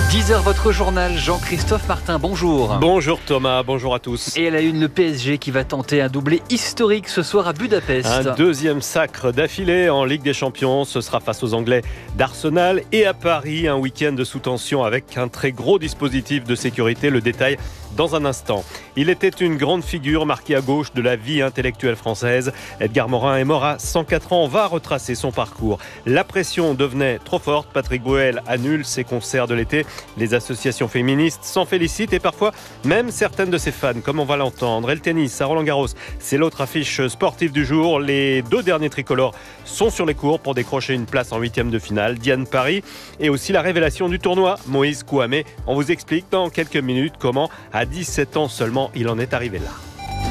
10h, votre journal, Jean-Christophe Martin, bonjour. Bonjour Thomas, bonjour à tous. Et à la une, le PSG qui va tenter un doublé historique ce soir à Budapest. Un deuxième sacre d'affilée en Ligue des Champions. Ce sera face aux Anglais d'Arsenal et à Paris. Un week-end sous tension avec un très gros dispositif de sécurité. Le détail dans un instant. Il était une grande figure marquée à gauche de la vie intellectuelle française. Edgar Morin est mort à 104 ans. On va retracer son parcours. La pression devenait trop forte. Patrick Bruel annule ses concerts de l'été. Les associations féministes s'en félicitent et parfois même certaines de ses fans, comme on va l'entendre. Et le tennis à Roland-Garros, c'est l'autre affiche sportive du jour. Les deux derniers tricolores sont sur les cours pour décrocher une place en huitième de finale. Diane Paris et aussi la révélation du tournoi, Moïse Kouamé. On vous explique dans quelques minutes comment, à 17 ans seulement, il en est arrivé là.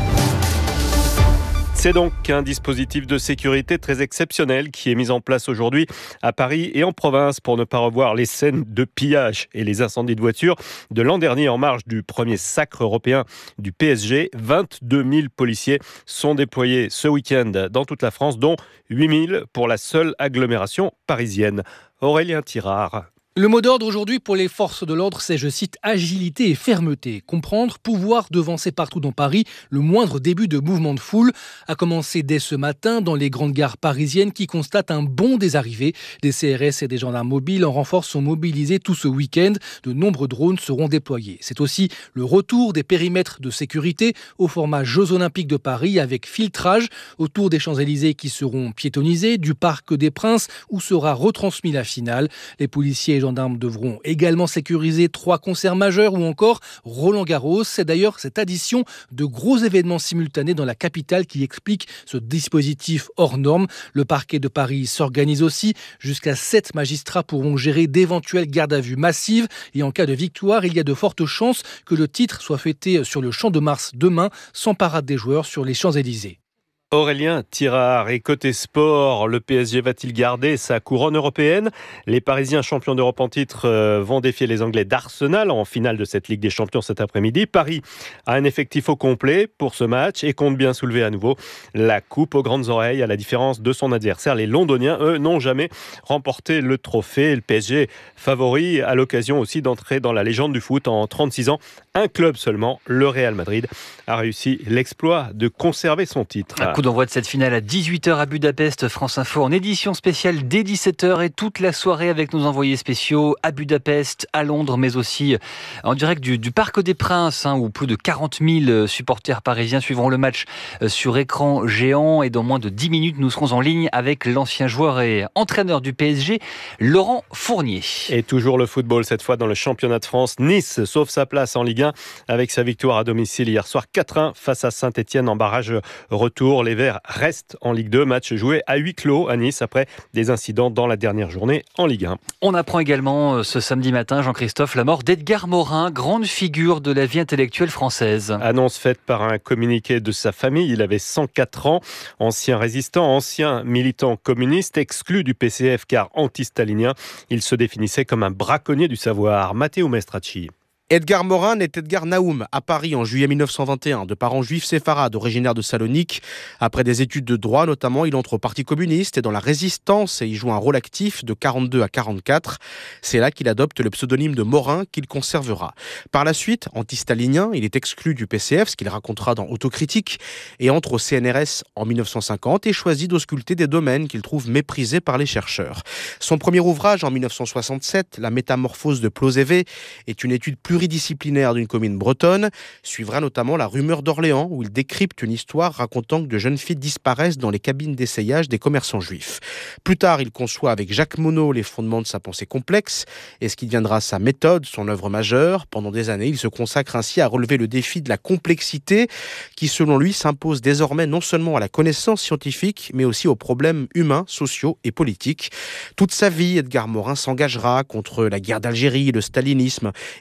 C'est donc un dispositif de sécurité très exceptionnel qui est mis en place aujourd'hui à Paris et en province pour ne pas revoir les scènes de pillage et les incendies de voitures de l'an dernier en marge du premier sacre européen du PSG. 22 000 policiers sont déployés ce week-end dans toute la France, dont 8 000 pour la seule agglomération parisienne. Aurélien Tirard. Le mot d'ordre aujourd'hui pour les forces de l'ordre, c'est, je cite, agilité et fermeté. Comprendre, pouvoir devancer partout dans Paris le moindre début de mouvement de foule, a commencé dès ce matin dans les grandes gares parisiennes qui constatent un bond des arrivées. Des CRS et des gendarmes mobiles en renfort sont mobilisés tout ce week-end. De nombreux drones seront déployés. C'est aussi le retour des périmètres de sécurité au format Jeux Olympiques de Paris avec filtrage autour des Champs-Élysées qui seront piétonnisés, du Parc des Princes où sera retransmis la finale. Les policiers et gendarmes devront également sécuriser 3 concerts majeurs ou encore Roland-Garros. C'est d'ailleurs cette addition de gros événements simultanés dans la capitale qui explique ce dispositif hors norme. Le parquet de Paris s'organise aussi. Jusqu'à 7 magistrats pourront gérer d'éventuelles gardes à vue massives. Et en cas de victoire, il y a de fortes chances que le titre soit fêté sur le Champ de Mars demain, sans parade des joueurs sur les Champs-Élysées. Aurélien Tirard. Et côté sport, le PSG va-t-il garder sa couronne européenne ? Les Parisiens champions d'Europe en titre vont défier les Anglais d'Arsenal en finale de cette Ligue des Champions cet après-midi. Paris a un effectif au complet pour ce match et compte bien soulever à nouveau la coupe aux grandes oreilles. À la différence de son adversaire, les Londoniens, eux, n'ont jamais remporté le trophée. Le PSG favori à l'occasion aussi d'entrer dans la légende du foot en 36 ans. Un club seulement, le Real Madrid, a réussi l'exploit de conserver son titre. Coup d'envoi de cette finale à 18h à Budapest. France Info en édition spéciale dès 17h et toute la soirée avec nos envoyés spéciaux à Budapest, à Londres, mais aussi en direct du Parc des Princes, où plus de 40 000 supporters parisiens suivront le match sur écran géant. Et dans moins de 10 minutes, nous serons en ligne avec l'ancien joueur et entraîneur du PSG, Laurent Fournier. Et toujours le football, cette fois dans le championnat de France. Nice sauve sa place en Ligue 1 avec sa victoire à domicile hier soir 4-1 face à Saint-Etienne en barrage retour. Les Verts restent en Ligue 2, match joué à huis clos à Nice après des incidents dans la dernière journée en Ligue 1. On apprend également ce samedi matin, Jean-Christophe, la mort d'Edgar Morin, grande figure de la vie intellectuelle française. Annonce faite par un communiqué de sa famille. Il avait 104 ans, ancien résistant, ancien militant communiste, exclu du PCF car anti-stalinien. Il se définissait comme un braconnier du savoir. Matteo Mestracci. Edgar Morin naît Edgar Naoum à Paris en juillet 1921, de parents juifs séfarades originaires de Salonique. Après des études de droit notamment, il entre au Parti communiste et dans la résistance et y joue un rôle actif de 42 à 44. C'est là qu'il adopte le pseudonyme de Morin qu'il conservera. Par la suite, anti-stalinien, il est exclu du PCF, ce qu'il racontera dans Autocritique, et entre au CNRS en 1950 et choisit d'ausculter des domaines qu'il trouve méprisés par les chercheurs. Son premier ouvrage en 1967, La métamorphose de Plozévé, est une étude pluridisciplinaire d'une commune bretonne. Suivra notamment La rumeur d'Orléans, où il décrypte une histoire racontant que de jeunes filles disparaissent dans les cabines d'essayage des commerçants juifs. Plus tard, il conçoit avec Jacques Monod les fondements de sa pensée complexe et ce qui deviendra sa méthode, son œuvre majeure. Pendant des années, il se consacre ainsi à relever le défi de la complexité qui, selon lui, s'impose désormais non seulement à la connaissance scientifique, mais aussi aux problèmes humains, sociaux et politiques. Toute sa vie, Edgar Morin s'engagera contre la guerre d'Algérie, le stalinisme et plus généralement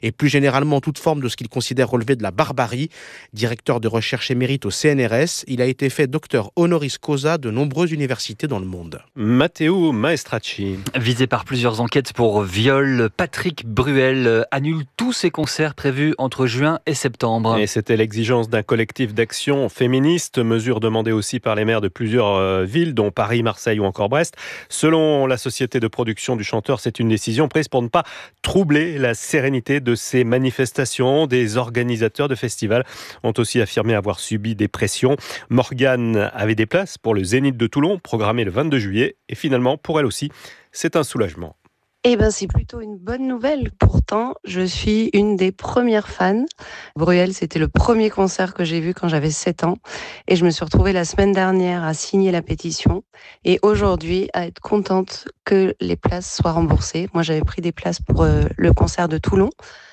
généralement toute forme de ce qu'il considère relever de la barbarie. Directeur de recherche émérite au CNRS, il a été fait docteur honoris causa de nombreuses universités dans le monde. Matteo Maestracci. Visé par plusieurs enquêtes pour viol, Patrick Bruel annule tous ses concerts prévus entre juin et septembre. Et c'était l'exigence d'un collectif d'action féministe, mesure demandée aussi par les maires de plusieurs villes, dont Paris, Marseille ou encore Brest. Selon la société de production du chanteur, c'est une décision prise pour ne pas troubler la sérénité de ces manifestations. Des organisateurs de festivals ont aussi affirmé avoir subi des pressions. Morgane avait des places pour le Zénith de Toulon, programmé le 22 juillet. Et finalement, pour elle aussi, c'est un soulagement. C'est plutôt une bonne nouvelle. Pourtant, je suis une des premières fans. Bruel, c'était le premier concert que j'ai vu quand j'avais 7 ans. Et je me suis retrouvée la semaine dernière à signer la pétition. Et aujourd'hui, à être contente que les places soient remboursées. Moi, j'avais pris des places pour le concert de Toulon.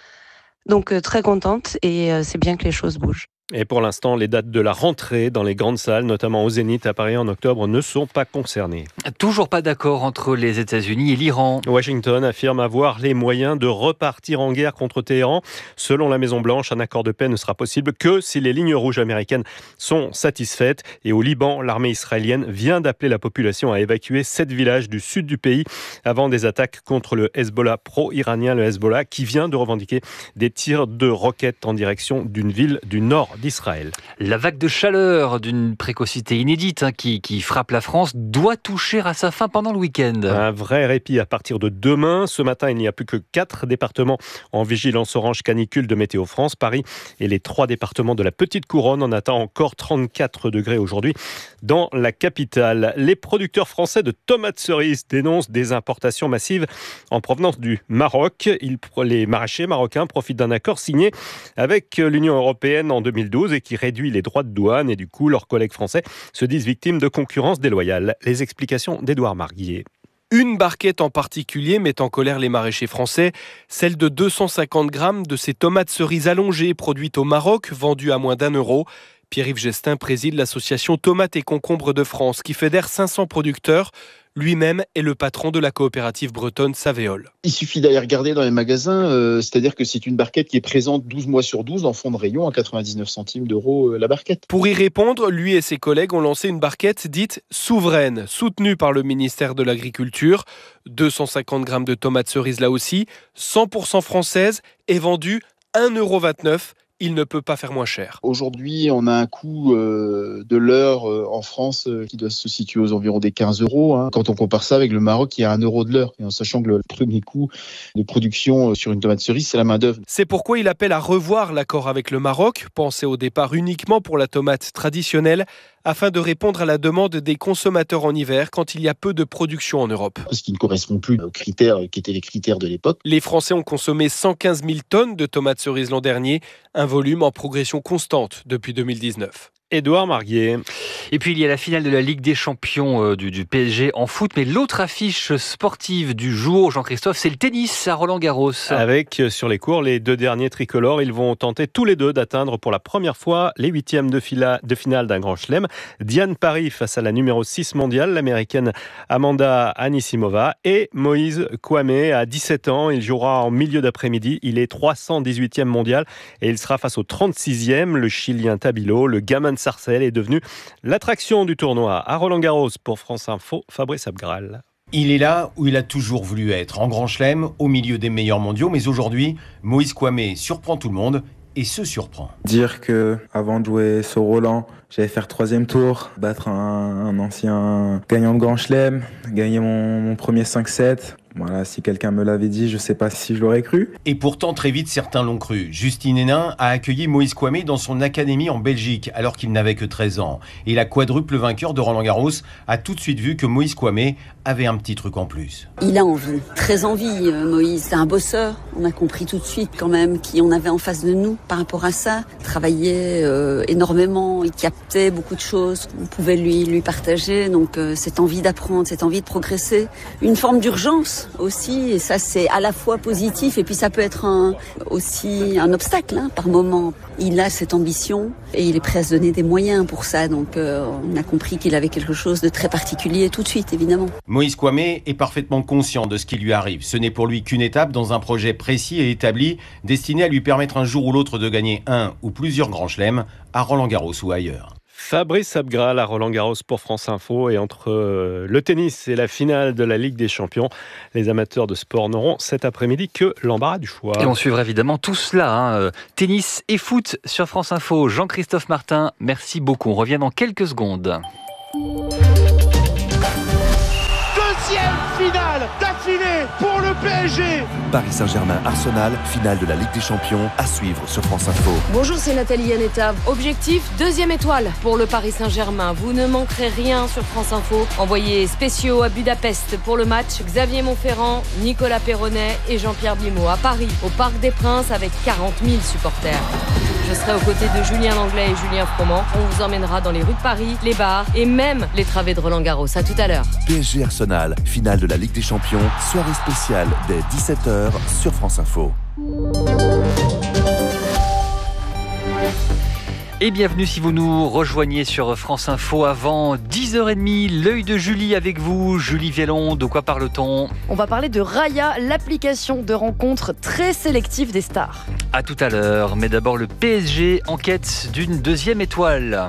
Donc, très contente. Et c'est bien que les choses bougent. Et pour l'instant, les dates de la rentrée dans les grandes salles, notamment au Zénith à Paris en octobre, ne sont pas concernées. Toujours pas d'accord entre les États-Unis et l'Iran. Washington affirme avoir les moyens de repartir en guerre contre Téhéran. Selon la Maison-Blanche, un accord de paix ne sera possible que si les lignes rouges américaines sont satisfaites. Et au Liban, l'armée israélienne vient d'appeler la population à évacuer 7 villages du sud du pays avant des attaques contre le Hezbollah pro-iranien, le Hezbollah, qui vient de revendiquer des tirs de roquettes en direction d'une ville du nord d'Israël. La vague de chaleur d'une précocité inédite qui frappe la France doit toucher à sa fin pendant le week-end. Un vrai répit à partir de demain. Ce matin, il n'y a plus que 4 départements en vigilance orange canicule de Météo France. Paris et les 3 départements de la Petite Couronne en attendent encore 34 degrés aujourd'hui dans la capitale. Les producteurs français de tomates cerises dénoncent des importations massives en provenance du Maroc. Les maraîchers marocains profitent d'un accord signé avec l'Union européenne en 2012 et qui réduit les droits de douane et du coup leurs collègues français se disent victimes de concurrence déloyale. Les explications d'Édouard Marguillet. Une barquette en particulier met en colère les maraîchers français, celle de 250 grammes de ces tomates cerises allongées produites au Maroc, vendues à moins d'€1. Pierre-Yves Gestin préside l'association Tomates et Concombres de France qui fédère 500 producteurs. Lui-même est le patron de la coopérative bretonne Savéole. Il suffit d'aller regarder dans les magasins, c'est-à-dire que c'est une barquette qui est présente 12 mois sur 12 en fond de rayon à 99 centimes d'euros la barquette. Pour y répondre, lui et ses collègues ont lancé une barquette dite souveraine, soutenue par le ministère de l'Agriculture. 250 grammes de tomates cerises là aussi, 100% françaises et vendue €1,29. Il ne peut pas faire moins cher. Aujourd'hui, on a un coût de l'heure en France qui doit se situer aux environs des 15 €. Quand on compare ça avec le Maroc, il y a 1 € de l'heure. Et en sachant que le premier coût de production sur une tomate cerise, c'est la main-d'œuvre. C'est pourquoi il appelle à revoir l'accord avec le Maroc, pensé au départ uniquement pour la tomate traditionnelle, afin de répondre à la demande des consommateurs en hiver quand il y a peu de production en Europe. Ce qui ne correspond plus aux critères qui étaient les critères de l'époque. Les Français ont consommé 115 000 tonnes de tomates cerises l'an dernier, un volume en progression constante depuis 2019. Édouard Marguillet. Et puis il y a la finale de la Ligue des Champions du PSG en foot, mais l'autre affiche sportive du jour, Jean-Christophe, c'est le tennis à Roland-Garros. Avec sur les cours les 2 derniers tricolores, ils vont tenter tous les 2 d'atteindre pour la première fois les 8e de finale d'un grand chelem. Diane Parry face à la numéro 6 mondiale, l'américaine Amanda Anisimova, et Moïse Kouamé à 17 ans. Il jouera en milieu d'après-midi. Il est 318e mondial et il sera face au 36e, le Chilien Tabilo. Le gamin de Sarcelles est devenu l'attraction du tournoi. À Roland-Garros, pour France Info, Fabrice Abgral. Il est là où il a toujours voulu être, en grand chelem, au milieu des meilleurs mondiaux. Mais aujourd'hui, Moïse Kouamé surprend tout le monde et se surprend. Dire que avant de jouer sur Roland, j'allais faire 3e tour, battre un ancien gagnant de grand chelem, gagner mon premier 5-7. Voilà, si quelqu'un me l'avait dit, je ne sais pas si je l'aurais cru. Et pourtant, très vite, certains l'ont cru. Justine Hénin a accueilli Moïse Kouamé dans son académie en Belgique, alors qu'il n'avait que 13 ans. Et la quadruple vainqueur de Roland-Garros a tout de suite vu que Moïse Kouamé avait un petit truc en plus. Il a envie, très envie, Moïse. C'est un bosseur. On a compris tout de suite quand même qui on avait en face de nous par rapport à ça. Il travaillait énormément, il captait beaucoup de choses qu'on pouvait lui partager. Donc cette envie d'apprendre, cette envie de progresser, une forme d'urgence chance aussi, et ça c'est à la fois positif et puis ça peut être aussi un obstacle par moment. Il a cette ambition et il est prêt à se donner des moyens pour ça, donc on a compris qu'il avait quelque chose de très particulier tout de suite, évidemment. Moïse Kouamé est parfaitement conscient de ce qui lui arrive. Ce n'est pour lui qu'une étape dans un projet précis et établi, destiné à lui permettre un jour ou l'autre de gagner un ou plusieurs grands chelems à Roland-Garros ou ailleurs. Fabrice Abgral à Roland-Garros pour France Info. Et entre le tennis et la finale de la Ligue des Champions, les amateurs de sport n'auront cet après-midi que l'embarras du choix. Et on suivra évidemment tout cela, tennis et foot sur France Info. Jean-Christophe Martin, merci beaucoup. On revient dans quelques secondes. Deuxième finale d'affilée pour le PSG. Paris Saint-Germain, Arsenal, finale de la Ligue des Champions, à suivre sur France Info. Bonjour, c'est Nathalie Yanetta. Objectif, 2e étoile pour le Paris Saint-Germain. Vous ne manquerez rien sur France Info. Envoyés spéciaux à Budapest pour le match. Xavier Monferrand, Nicolas Perronnet et Jean-Pierre Blimaud à Paris, au Parc des Princes avec 40 000 supporters. Je serai aux côtés de Julien Langlais et Julien Froment. On vous emmènera dans les rues de Paris, les bars et même les travées de Roland-Garros. À tout à l'heure. PSG Arsenal, finale de la Ligue des Champions, soirée spéciale dès 17h sur France Info. Et bienvenue si vous nous rejoignez sur France Info avant 10h30. L'œil de Julie avec vous. Julie Viellon, de quoi parle-t-on ? On va parler de Raya, l'application de rencontres très sélective des stars. À tout à l'heure, mais d'abord le PSG en quête d'une 2e étoile.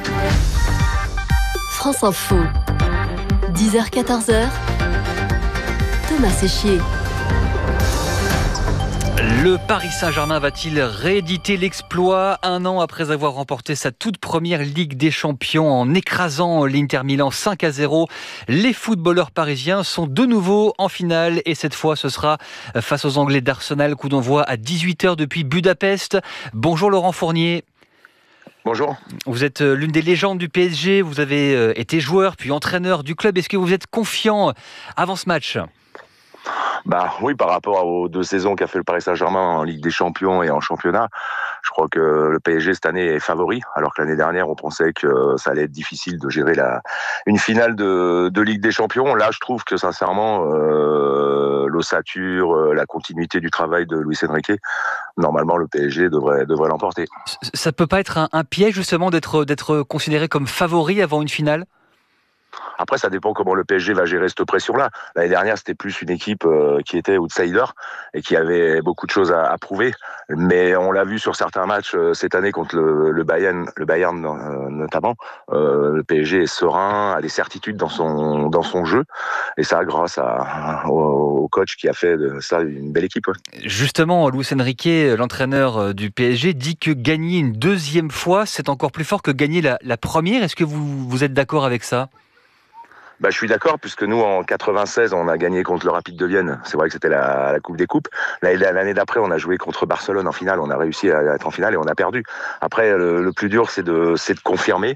France Info, 10h-14h, Thomas Séchier. Le Paris Saint-Germain va-t-il rééditer l'exploit 1 an après avoir remporté sa toute première Ligue des Champions en écrasant l'Inter Milan 5-0 ? Les footballeurs parisiens sont de nouveau en finale et cette fois ce sera face aux Anglais d'Arsenal. Coup d'envoi à 18h depuis Budapest. Bonjour Laurent Fournier. Bonjour. Vous êtes l'une des légendes du PSG, vous avez été joueur puis entraîneur du club. Est-ce que vous êtes confiant avant ce match ? Oui, par rapport aux 2 saisons qu'a fait le Paris Saint-Germain en Ligue des Champions et en championnat, je crois que le PSG cette année est favori, alors que l'année dernière on pensait que ça allait être difficile de gérer une finale de Ligue des Champions. Là, je trouve que sincèrement, l'ossature, la continuité du travail de Luis Enrique, normalement le PSG devrait l'emporter. Ça peut pas être un piège justement d'être considéré comme favori avant une finale ? Après, ça dépend comment le PSG va gérer cette pression-là. L'année dernière, c'était plus une équipe qui était outsider et qui avait beaucoup de choses à prouver. Mais on l'a vu sur certains matchs cette année contre le Bayern notamment. Le PSG est serein, a des certitudes dans son jeu. Et ça, grâce au coach qui a fait de ça une belle équipe. Ouais. Justement, Luis Enrique, l'entraîneur du PSG, dit que gagner une 2e fois, c'est encore plus fort que gagner la première. Est-ce que vous êtes d'accord avec ça ? Je suis d'accord, puisque nous, en 96, on a gagné contre le Rapide de Vienne. C'est vrai que c'était la Coupe des Coupes. L'année d'après, on a joué contre Barcelone en finale. On a réussi à être en finale et on a perdu. Après, le plus dur, c'est de confirmer.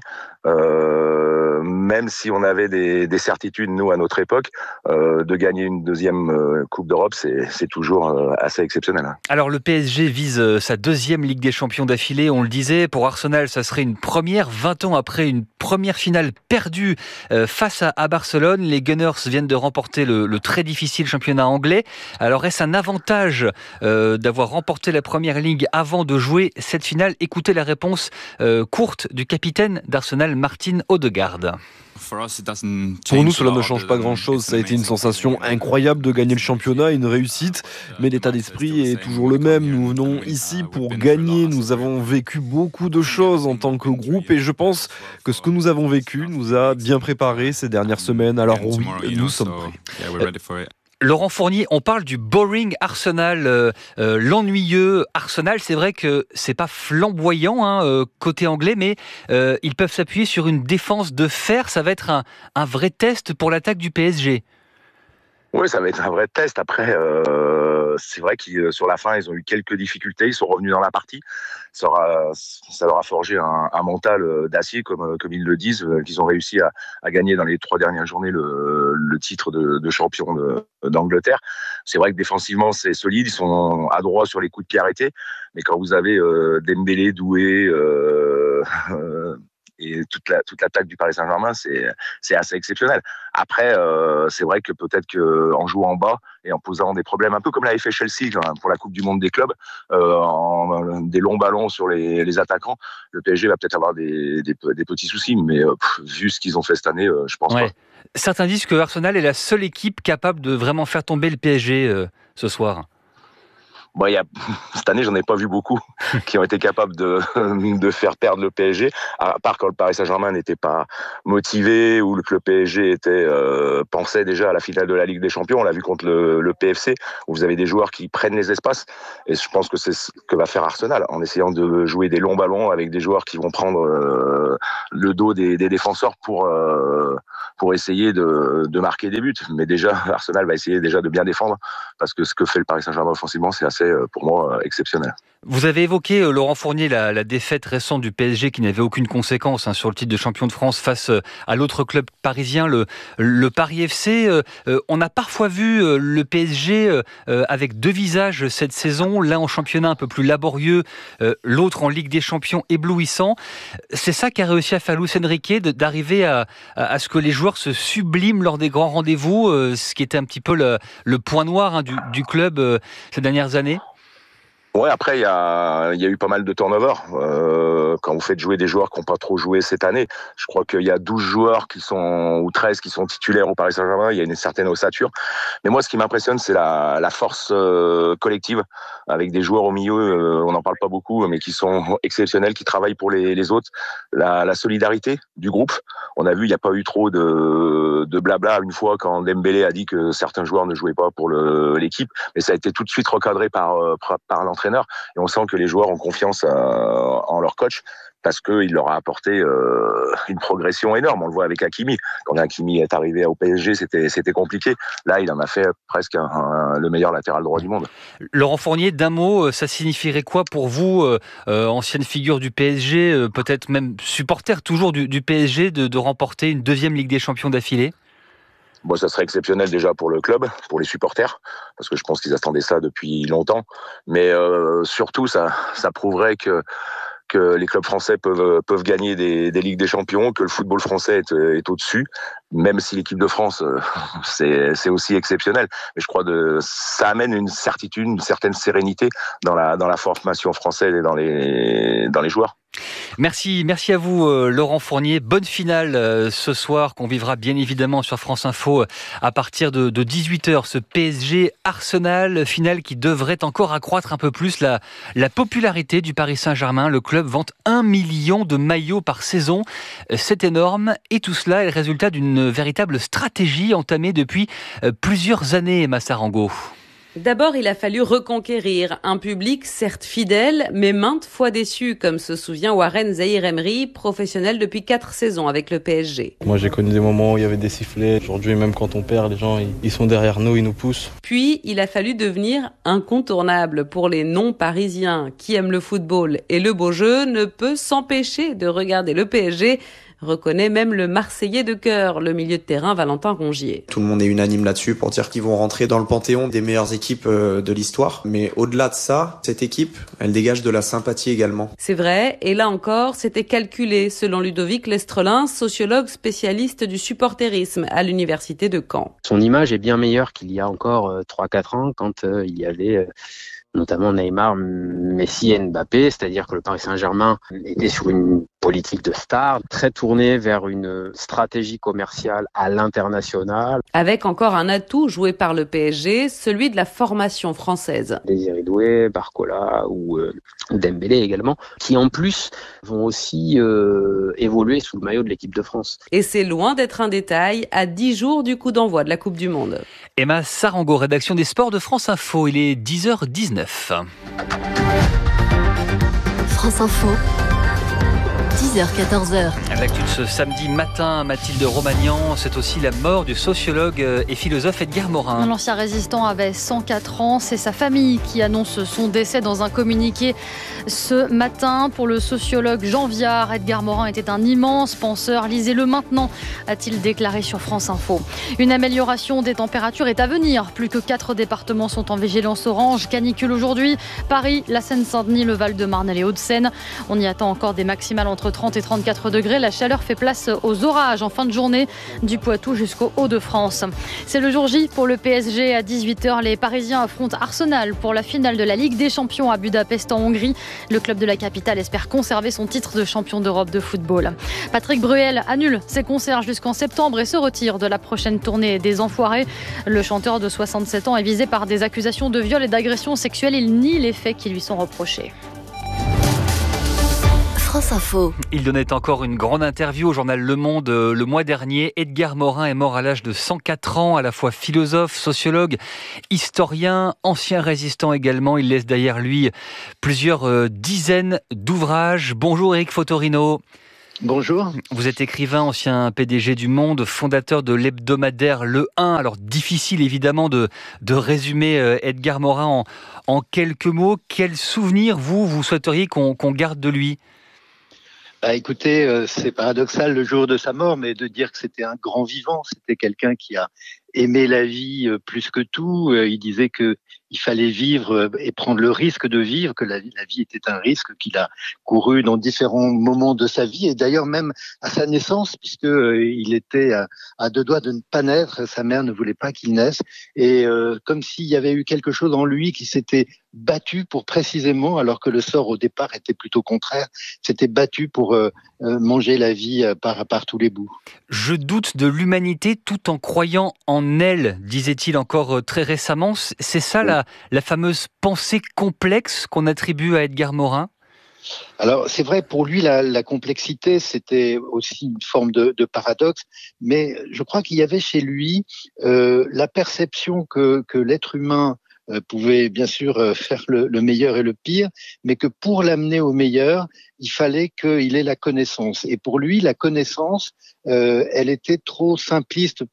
Même si on avait des certitudes, nous, à notre époque, de gagner une 2e Coupe d'Europe, c'est toujours assez exceptionnel. Alors, le PSG vise sa 2e Ligue des Champions d'affilée. On le disait, pour Arsenal, ça serait une première 20 ans après une première finale perdue face à Barcelone. Les Gunners viennent de remporter le très difficile championnat anglais. Alors, est-ce un avantage d'avoir remporté la première ligue avant de jouer cette finale ? Écoutez la réponse courte du capitaine d'Arsenal, Martin Odegaard. Pour nous, cela ne change pas grand-chose. Ça a été une sensation incroyable de gagner le championnat, une réussite, mais l'état d'esprit est toujours le même. Nous venons ici pour gagner. Nous avons vécu beaucoup de choses en tant que groupe et je pense que ce que nous avons vécu nous a bien préparé ces dernières semaines. Alors oui, nous sommes prêts. Laurent Fournier, on parle du boring Arsenal, l'ennuyeux Arsenal. C'est vrai que c'est pas flamboyant côté anglais, mais ils peuvent s'appuyer sur une défense de fer. Ça va être un vrai test pour l'attaque du PSG. Oui, ça va être un vrai test. Après, c'est vrai que sur la fin, ils ont eu quelques difficultés. Ils sont revenus dans la partie. Ça leur a forgé un mental d'acier, comme ils le disent, qu'ils ont réussi à gagner dans les 3 dernières journées le titre de champion d'Angleterre. C'est vrai que défensivement, c'est solide. Ils sont adroits sur les coups de pied arrêtés. Mais quand vous avez Dembélé, Doué, et toute l'attaque du Paris Saint-Germain, c'est assez exceptionnel. Après, c'est vrai que peut-être qu'en jouant en bas et en posant des problèmes, un peu comme l'avait fait Chelsea pour la Coupe du Monde des clubs, des longs ballons sur les attaquants, le PSG va peut-être avoir des petits soucis, mais vu ce qu'ils ont fait cette année, je pense pas. Certains disent que Arsenal est la seule équipe capable de vraiment faire tomber le PSG ce soir. Bon, cette année, j'en ai pas vu beaucoup qui ont été capables de faire perdre le PSG, à part quand le Paris Saint-Germain n'était pas motivé ou que le PSG pensait déjà à la finale de la Ligue des Champions. On l'a vu contre le PFC, où vous avez des joueurs qui prennent les espaces. Et je pense que c'est ce que va faire Arsenal, en essayant de jouer des longs ballons avec des joueurs qui vont prendre le dos des défenseurs pour essayer de marquer des buts. Mais déjà, Arsenal va essayer déjà de bien défendre, parce que ce que fait le Paris Saint-Germain offensivement, c'est assez, pour moi, exceptionnel. Vous avez évoqué, Laurent Fournier, la défaite récente du PSG qui n'avait aucune conséquence sur le titre de champion de France face à l'autre club parisien, le Paris FC. On a parfois vu le PSG avec deux visages cette saison, l'un en championnat un peu plus laborieux, l'autre en Ligue des Champions éblouissant. C'est ça qu'a réussi à faire Luis Enrique, d'arriver à ce que les joueurs se subliment lors des grands rendez-vous, ce qui était un petit peu le point noir du club ces dernières années. Ouais, après il y a eu pas mal de turnover quand vous faites jouer des joueurs qui n'ont pas trop joué cette année. Je crois qu'il y a 12 joueurs ou 13 qui sont titulaires au Paris Saint-Germain. Il y a une certaine ossature. Mais moi, ce qui m'impressionne, c'est la force collective, avec des joueurs au milieu. On n'en parle pas beaucoup, mais qui sont exceptionnels, qui travaillent pour les autres. La solidarité du groupe. On a vu, il n'y a pas eu trop de blabla une fois quand Dembélé a dit que certains joueurs ne jouaient pas pour l'équipe, mais ça a été tout de suite recadré par l'entraîneur. Et on sent que les joueurs ont confiance en leur coach, parce qu'il leur a apporté une progression énorme. On le voit avec Hakimi. Quand Hakimi est arrivé au PSG, c'était compliqué. Là, il en a fait presque le meilleur latéral droit du monde. Laurent Fournier, d'un mot, ça signifierait quoi pour vous, ancienne figure du PSG, peut-être même supporter toujours du PSG, de remporter une deuxième Ligue des Champions d'affilée ? Bon, ça serait exceptionnel déjà pour le club, pour les supporters, parce que je pense qu'ils attendaient ça depuis longtemps. Mais surtout, ça prouverait que les clubs français peuvent gagner des Ligues des Champions, que le football français est au-dessus, même si l'équipe de France, c'est aussi exceptionnel. Mais je crois que ça amène une certitude, une certaine sérénité dans la formation française et dans les joueurs. Merci à vous Laurent Fournier. Bonne finale ce soir qu'on vivra bien évidemment sur France Info à partir de 18h. Ce PSG Arsenal, finale qui devrait encore accroître un peu plus la popularité du Paris Saint-Germain. Le club vante 1 million de maillots par saison. C'est énorme, et tout cela est le résultat d'une véritable stratégie entamée depuis plusieurs années, Massarango. D'abord, il a fallu reconquérir un public certes fidèle, mais maintes fois déçu, comme se souvient Warren Zaïre-Emery, professionnel depuis 4 saisons avec le PSG. Moi, j'ai connu des moments où il y avait des sifflets. Aujourd'hui, même quand on perd, les gens, ils sont derrière nous, ils nous poussent. Puis, il a fallu devenir incontournable pour les non-parisiens qui aiment le football et le beau jeu, ne peut s'empêcher de regarder le PSG, reconnaît même le Marseillais de cœur, le milieu de terrain Valentin Rongier. Tout le monde est unanime là-dessus pour dire qu'ils vont rentrer dans le panthéon des meilleures équipes de l'histoire. Mais au-delà de ça, cette équipe, elle dégage de la sympathie également. C'est vrai, et là encore, c'était calculé, selon Ludovic Lestrelin, sociologue spécialiste du supporterisme à l'université de Caen. Son image est bien meilleure qu'il y a encore 3-4 ans, quand il y avait notamment Neymar, Messi et Mbappé, c'est-à-dire que le Paris Saint-Germain était sur une politique de star, très tournée vers une stratégie commerciale à l'international. Avec encore un atout joué par le PSG, celui de la formation française. Désiré Doué, Barcola ou Dembélé également, qui en plus vont aussi évoluer sous le maillot de l'équipe de France. Et c'est loin d'être un détail, à 10 jours du coup d'envoi de la Coupe du Monde. Emma Sarango, rédaction des sports de France Info, il est 10h19. France Info, 10h-14h. L'actu de ce samedi matin, Mathilde Romagnan, c'est aussi la mort du sociologue et philosophe Edgar Morin. L'ancien résistant avait 104 ans. C'est sa famille qui annonce son décès dans un communiqué ce matin. Pour le sociologue Jean Viard, Edgar Morin était un immense penseur. Lisez-le maintenant, a-t-il déclaré sur France Info. Une amélioration des températures est à venir. Plus que 4 départements sont en vigilance orange. Canicule aujourd'hui. Paris, la Seine-Saint-Denis, le Val-de-Marne et les Hauts-de-Seine. On y attend encore des maximales entre entre 30 et 34 degrés. La chaleur fait place aux orages en fin de journée du Poitou jusqu'au Hauts-de-France. C'est le jour J pour le PSG à 18h. Les Parisiens affrontent Arsenal pour la finale de la Ligue des Champions à Budapest en Hongrie. Le club de la capitale espère conserver son titre de champion d'Europe de football. Patrick Bruel annule ses concerts jusqu'en septembre et se retire de la prochaine tournée des Enfoirés. Le chanteur de 67 ans est visé par des accusations de viol et d'agression sexuelle. Il nie les faits qui lui sont reprochés. France Info. Il donnait encore une grande interview au journal Le Monde le mois dernier. Edgar Morin est mort à l'âge de 104 ans, à la fois philosophe, sociologue, historien, ancien résistant également. Il laisse derrière lui plusieurs dizaines d'ouvrages. Bonjour Éric Fotorino. Bonjour. Vous êtes écrivain, ancien PDG du Monde, fondateur de l'hebdomadaire Le 1. Alors difficile évidemment de résumer Edgar Morin en quelques mots. Quel souvenir vous souhaiteriez qu'on garde de lui ? Écoutez, c'est paradoxal le jour de sa mort, mais de dire que c'était un grand vivant, c'était quelqu'un qui a aimé la vie plus que tout. Il disait que il fallait vivre et prendre le risque de vivre, que la vie était un risque qu'il a couru dans différents moments de sa vie, et d'ailleurs même à sa naissance, puisque il était à deux doigts de ne pas naître. Sa mère ne voulait pas qu'il naisse, et comme s'il y avait eu quelque chose en lui qui s'était battu pour précisément, alors que le sort au départ était plutôt contraire, s'était battu pour manger la vie par tous les bouts. Je doute de l'humanité tout en croyant en elle, disait-il encore très récemment. C'est ça la fameuse pensée complexe qu'on attribue à Edgar Morin ? Alors, c'est vrai, pour lui, la complexité, c'était aussi une forme de paradoxe, mais je crois qu'il y avait chez lui la perception que l'être humain pouvait bien sûr faire le meilleur et le pire, mais que pour l'amener au meilleur, il fallait qu'il ait la connaissance. Et pour lui, la connaissance, elle était trop simpliste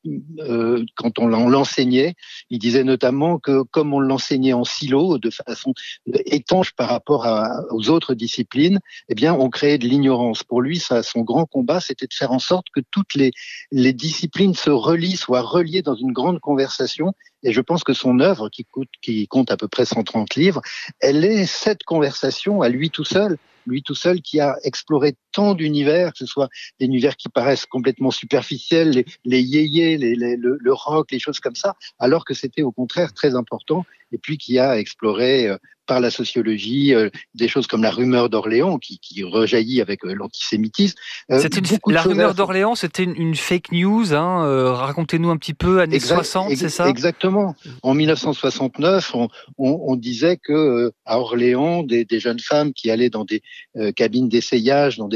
quand on l'enseignait. Il disait notamment que comme on l'enseignait en silo, de façon étanche par rapport aux autres disciplines, eh bien, on créait de l'ignorance. Pour lui, son grand combat, c'était de faire en sorte que toutes les disciplines se relient, soient reliées dans une grande conversation. Et je pense que son œuvre, qui compte à peu près 130 livres, elle est cette conversation à lui tout seul qui a exploré tant d'univers, que ce soit des univers qui paraissent complètement superficiels, les yéyés, le rock, les choses comme ça, alors que c'était au contraire très important, et puis qui a exploré par la sociologie des choses comme la rumeur d'Orléans, qui rejaillit avec l'antisémitisme. La rumeur d'Orléans, c'était une fake news, racontez-nous un petit peu, années 60, c'est ça ? Exactement. En 1969, on disait que à Orléans, des jeunes femmes qui allaient dans des cabines d'essayage, dans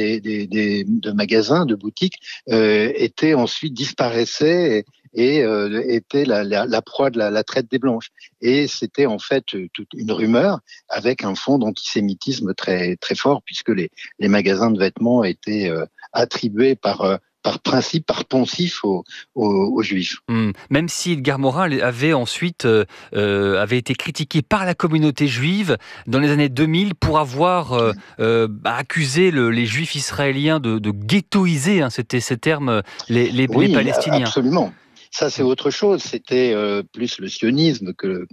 de magasins, de boutiques, étaient ensuite disparaissaient et était la proie de la traite des Blanches. Et c'était en fait toute une rumeur avec un fond d'antisémitisme très très fort, puisque les magasins de vêtements étaient attribués par principe, par poncif aux Juifs. Même si Edgar Morin avait ensuite avait été critiqué par la communauté juive dans les années 2000 pour avoir accusé les Juifs israéliens de ghettoiser, c'était ces termes, les Palestiniens. Absolument. Ça, c'est autre chose. C'était plus le sionisme que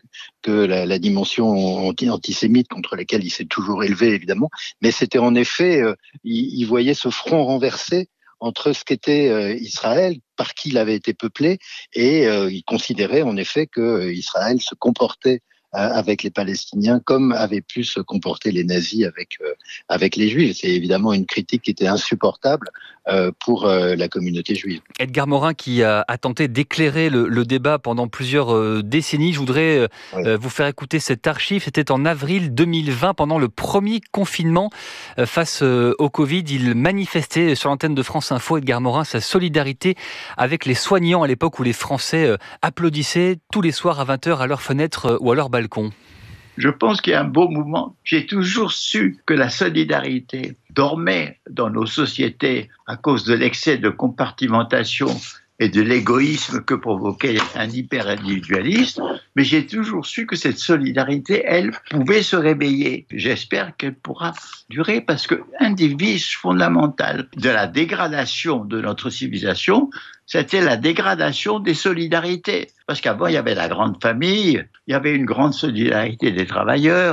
la dimension antisémite contre laquelle il s'est toujours élevé, évidemment. Mais c'était en effet, il voyait ce front renversé entre ce qu'était Israël, par qui il avait été peuplé, et il considérait en effet que Israël se comportait avec les Palestiniens comme avaient pu se comporter les nazis avec les Juifs. C'est évidemment une critique qui était insupportable pour la communauté juive. Edgar Morin qui a tenté d'éclairer le débat pendant plusieurs décennies. Je voudrais vous faire écouter cette archive. C'était en avril 2020, pendant le premier confinement face au Covid. Il manifestait sur l'antenne de France Info, Edgar Morin, sa solidarité avec les soignants à l'époque où les Français applaudissaient tous les soirs à 20h à leur fenêtre ou à leur balcon. Je pense qu'il y a un beau mouvement. J'ai toujours su que la solidarité dormait dans nos sociétés à cause de l'excès de compartimentation et de l'égoïsme que provoquait un hyper-individualisme, mais j'ai toujours su que cette solidarité, elle, pouvait se réveiller. J'espère qu'elle pourra durer, parce qu'un des vices fondamentaux de la dégradation de notre civilisation, c'était la dégradation des solidarités. Parce qu'avant, il y avait la grande famille, il y avait une grande solidarité des travailleurs, il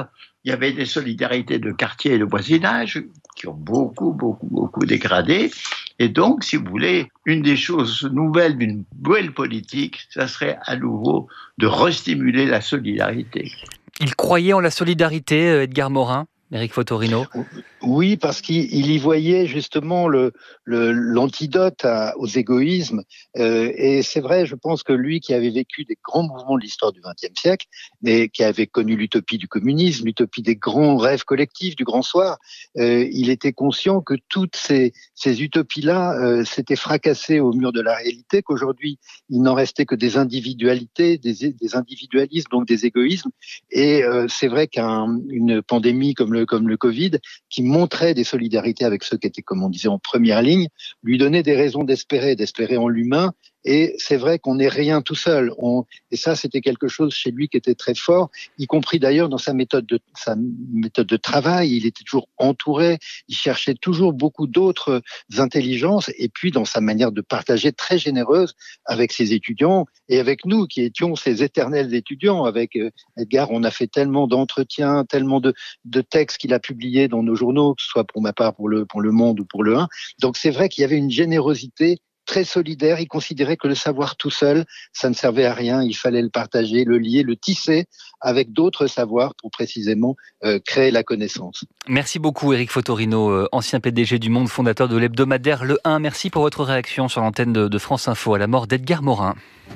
il y avait des solidarités de quartier et de voisinage qui ont beaucoup dégradé. Et donc, si vous voulez, une des choses nouvelles d'une belle politique, ça serait à nouveau de restimuler la solidarité. Il croyait en la solidarité, Edgar Morin, Éric Fotorino. Oui, parce qu'il y voyait justement l'antidote aux égoïsmes. Et c'est vrai, je pense que lui qui avait vécu des grands mouvements de l'histoire du XXe siècle, et qui avait connu l'utopie du communisme, l'utopie des grands rêves collectifs du Grand Soir, il était conscient que toutes ces utopies-là s'étaient fracassées au mur de la réalité, qu'aujourd'hui, il n'en restait que des individualités, des individualismes, donc des égoïsmes. Et c'est vrai qu'une pandémie comme le Covid, qui montrait des solidarités avec ceux qui étaient, comme on disait, en première ligne, lui donnait des raisons d'espérer en l'humain. Et c'est vrai qu'on n'est rien tout seul. Et ça, c'était quelque chose chez lui qui était très fort, y compris d'ailleurs dans sa méthode de travail. Il était toujours entouré, il cherchait toujours beaucoup d'autres intelligences, et puis dans sa manière de partager très généreuse avec ses étudiants et avec nous qui étions ses éternels étudiants. Avec Edgar, on a fait tellement d'entretiens, tellement de textes qu'il a publiés dans nos journaux, que ce soit pour ma part pour le Monde ou pour le 1. Donc c'est vrai qu'il y avait une générosité très solidaire. Il considérait que le savoir tout seul, ça ne servait à rien. Il fallait le partager, le lier, le tisser avec d'autres savoirs pour précisément créer la connaissance. Merci beaucoup Éric Fotorino, ancien PDG du Monde, fondateur de l'hebdomadaire Le 1. Merci pour votre réaction sur l'antenne de France Info à la mort d'Edgar Morin.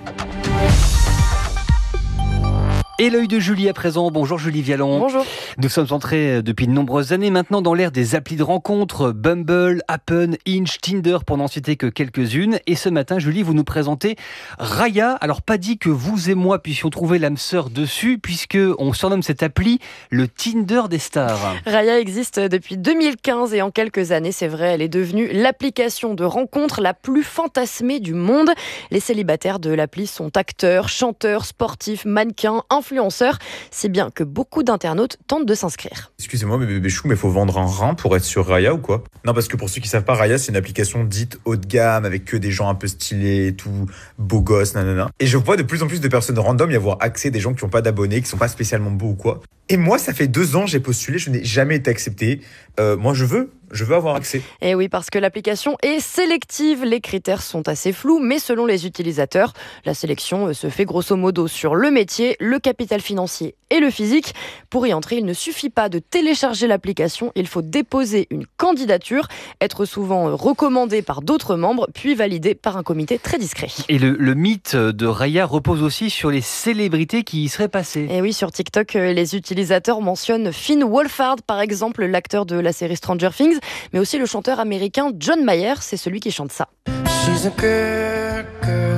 Et l'œil de Julie à présent. Bonjour Julie Vialon. Bonjour. Nous sommes entrés depuis de nombreuses années maintenant dans l'ère des applis de rencontres, Bumble, Happen, Hinge, Tinder pour n'en citer que quelques-unes. Et ce matin, Julie, vous nous présentez Raya. Alors pas dit que vous et moi puissions trouver l'âme sœur dessus, puisque on surnomme cette appli le Tinder des stars. Raya existe depuis 2015 et en quelques années, c'est vrai, elle est devenue l'application de rencontres la plus fantasmée du monde. Les célibataires de l'appli sont acteurs, chanteurs, sportifs, mannequins, influenceurs, si bien que beaucoup d'internautes tentent de s'inscrire. Excusez-moi, mais bébé chou, mais faut vendre un rein pour être sur Raya ou quoi? Non, parce que pour ceux qui savent pas, Raya, c'est une application dite haut de gamme, avec que des gens un peu stylés et tout, beaux gosses, nanana. Et je vois de plus en plus de personnes random y avoir accès, des gens qui n'ont pas d'abonnés, qui sont pas spécialement beaux ou quoi. Et moi, ça fait 2 ans, j'ai postulé, je n'ai jamais été accepté. Moi, je veux avoir accès. Et oui, parce que l'application est sélective. Les critères sont assez flous, mais selon les utilisateurs, la sélection se fait grosso modo sur le métier, le capital financier et le physique. Pour y entrer, il ne suffit pas de télécharger l'application, il faut déposer une candidature, être souvent recommandé par d'autres membres, puis validé par un comité très discret. Et le mythe de Raya repose aussi sur les célébrités qui y seraient passées. Et oui, sur TikTok, les utilisateurs mentionnent Finn Wolfhard, par exemple, l'acteur de la série Stranger Things, mais aussi le chanteur américain John Mayer, c'est celui qui chante ça. She's a good girl.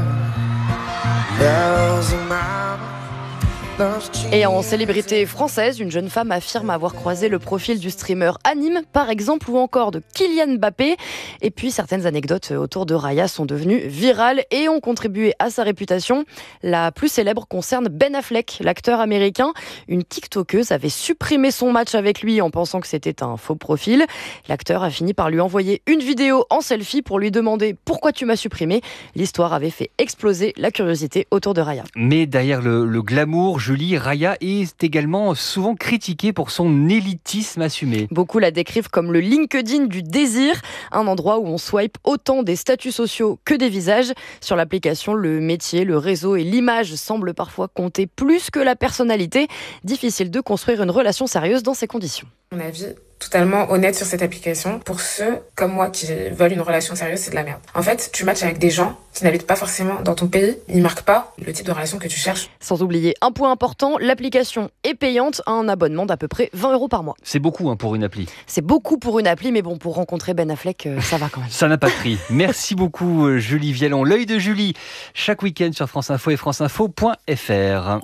Et en célébrité française, une jeune femme affirme avoir croisé le profil du streamer Anime, par exemple, ou encore de Kylian Mbappé. Et puis, certaines anecdotes autour de Raya sont devenues virales et ont contribué à sa réputation. La plus célèbre concerne Ben Affleck, l'acteur américain. Une TikTokeuse avait supprimé son match avec lui en pensant que c'était un faux profil. L'acteur a fini par lui envoyer une vidéo en selfie pour lui demander « Pourquoi tu m'as supprimé ?» L'histoire avait fait exploser la curiosité autour de Raya. Mais derrière le glamour, Julie, Raya est également souvent critiquée pour son élitisme assumé. Beaucoup la décrivent comme le LinkedIn du désir, un endroit où on swipe autant des statuts sociaux que des visages. Sur l'application, le métier, le réseau et l'image semblent parfois compter plus que la personnalité. Difficile de construire une relation sérieuse dans ces conditions. Mon avis totalement honnête sur cette application. Pour ceux comme moi qui veulent une relation sérieuse, c'est de la merde. En fait, tu matches avec des gens qui n'habitent pas forcément dans ton pays. Ils marquent pas le type de relation que tu cherches. Sans oublier un point important, l'application est payante à un abonnement d'à peu près 20 € par mois. C'est beaucoup pour une appli. C'est beaucoup pour une appli, mais bon, pour rencontrer Ben Affleck, ça va quand même. Ça n'a pas de prix. Merci beaucoup Julie Vialon. L'œil de Julie, chaque week-end sur France Info et franceinfo.fr.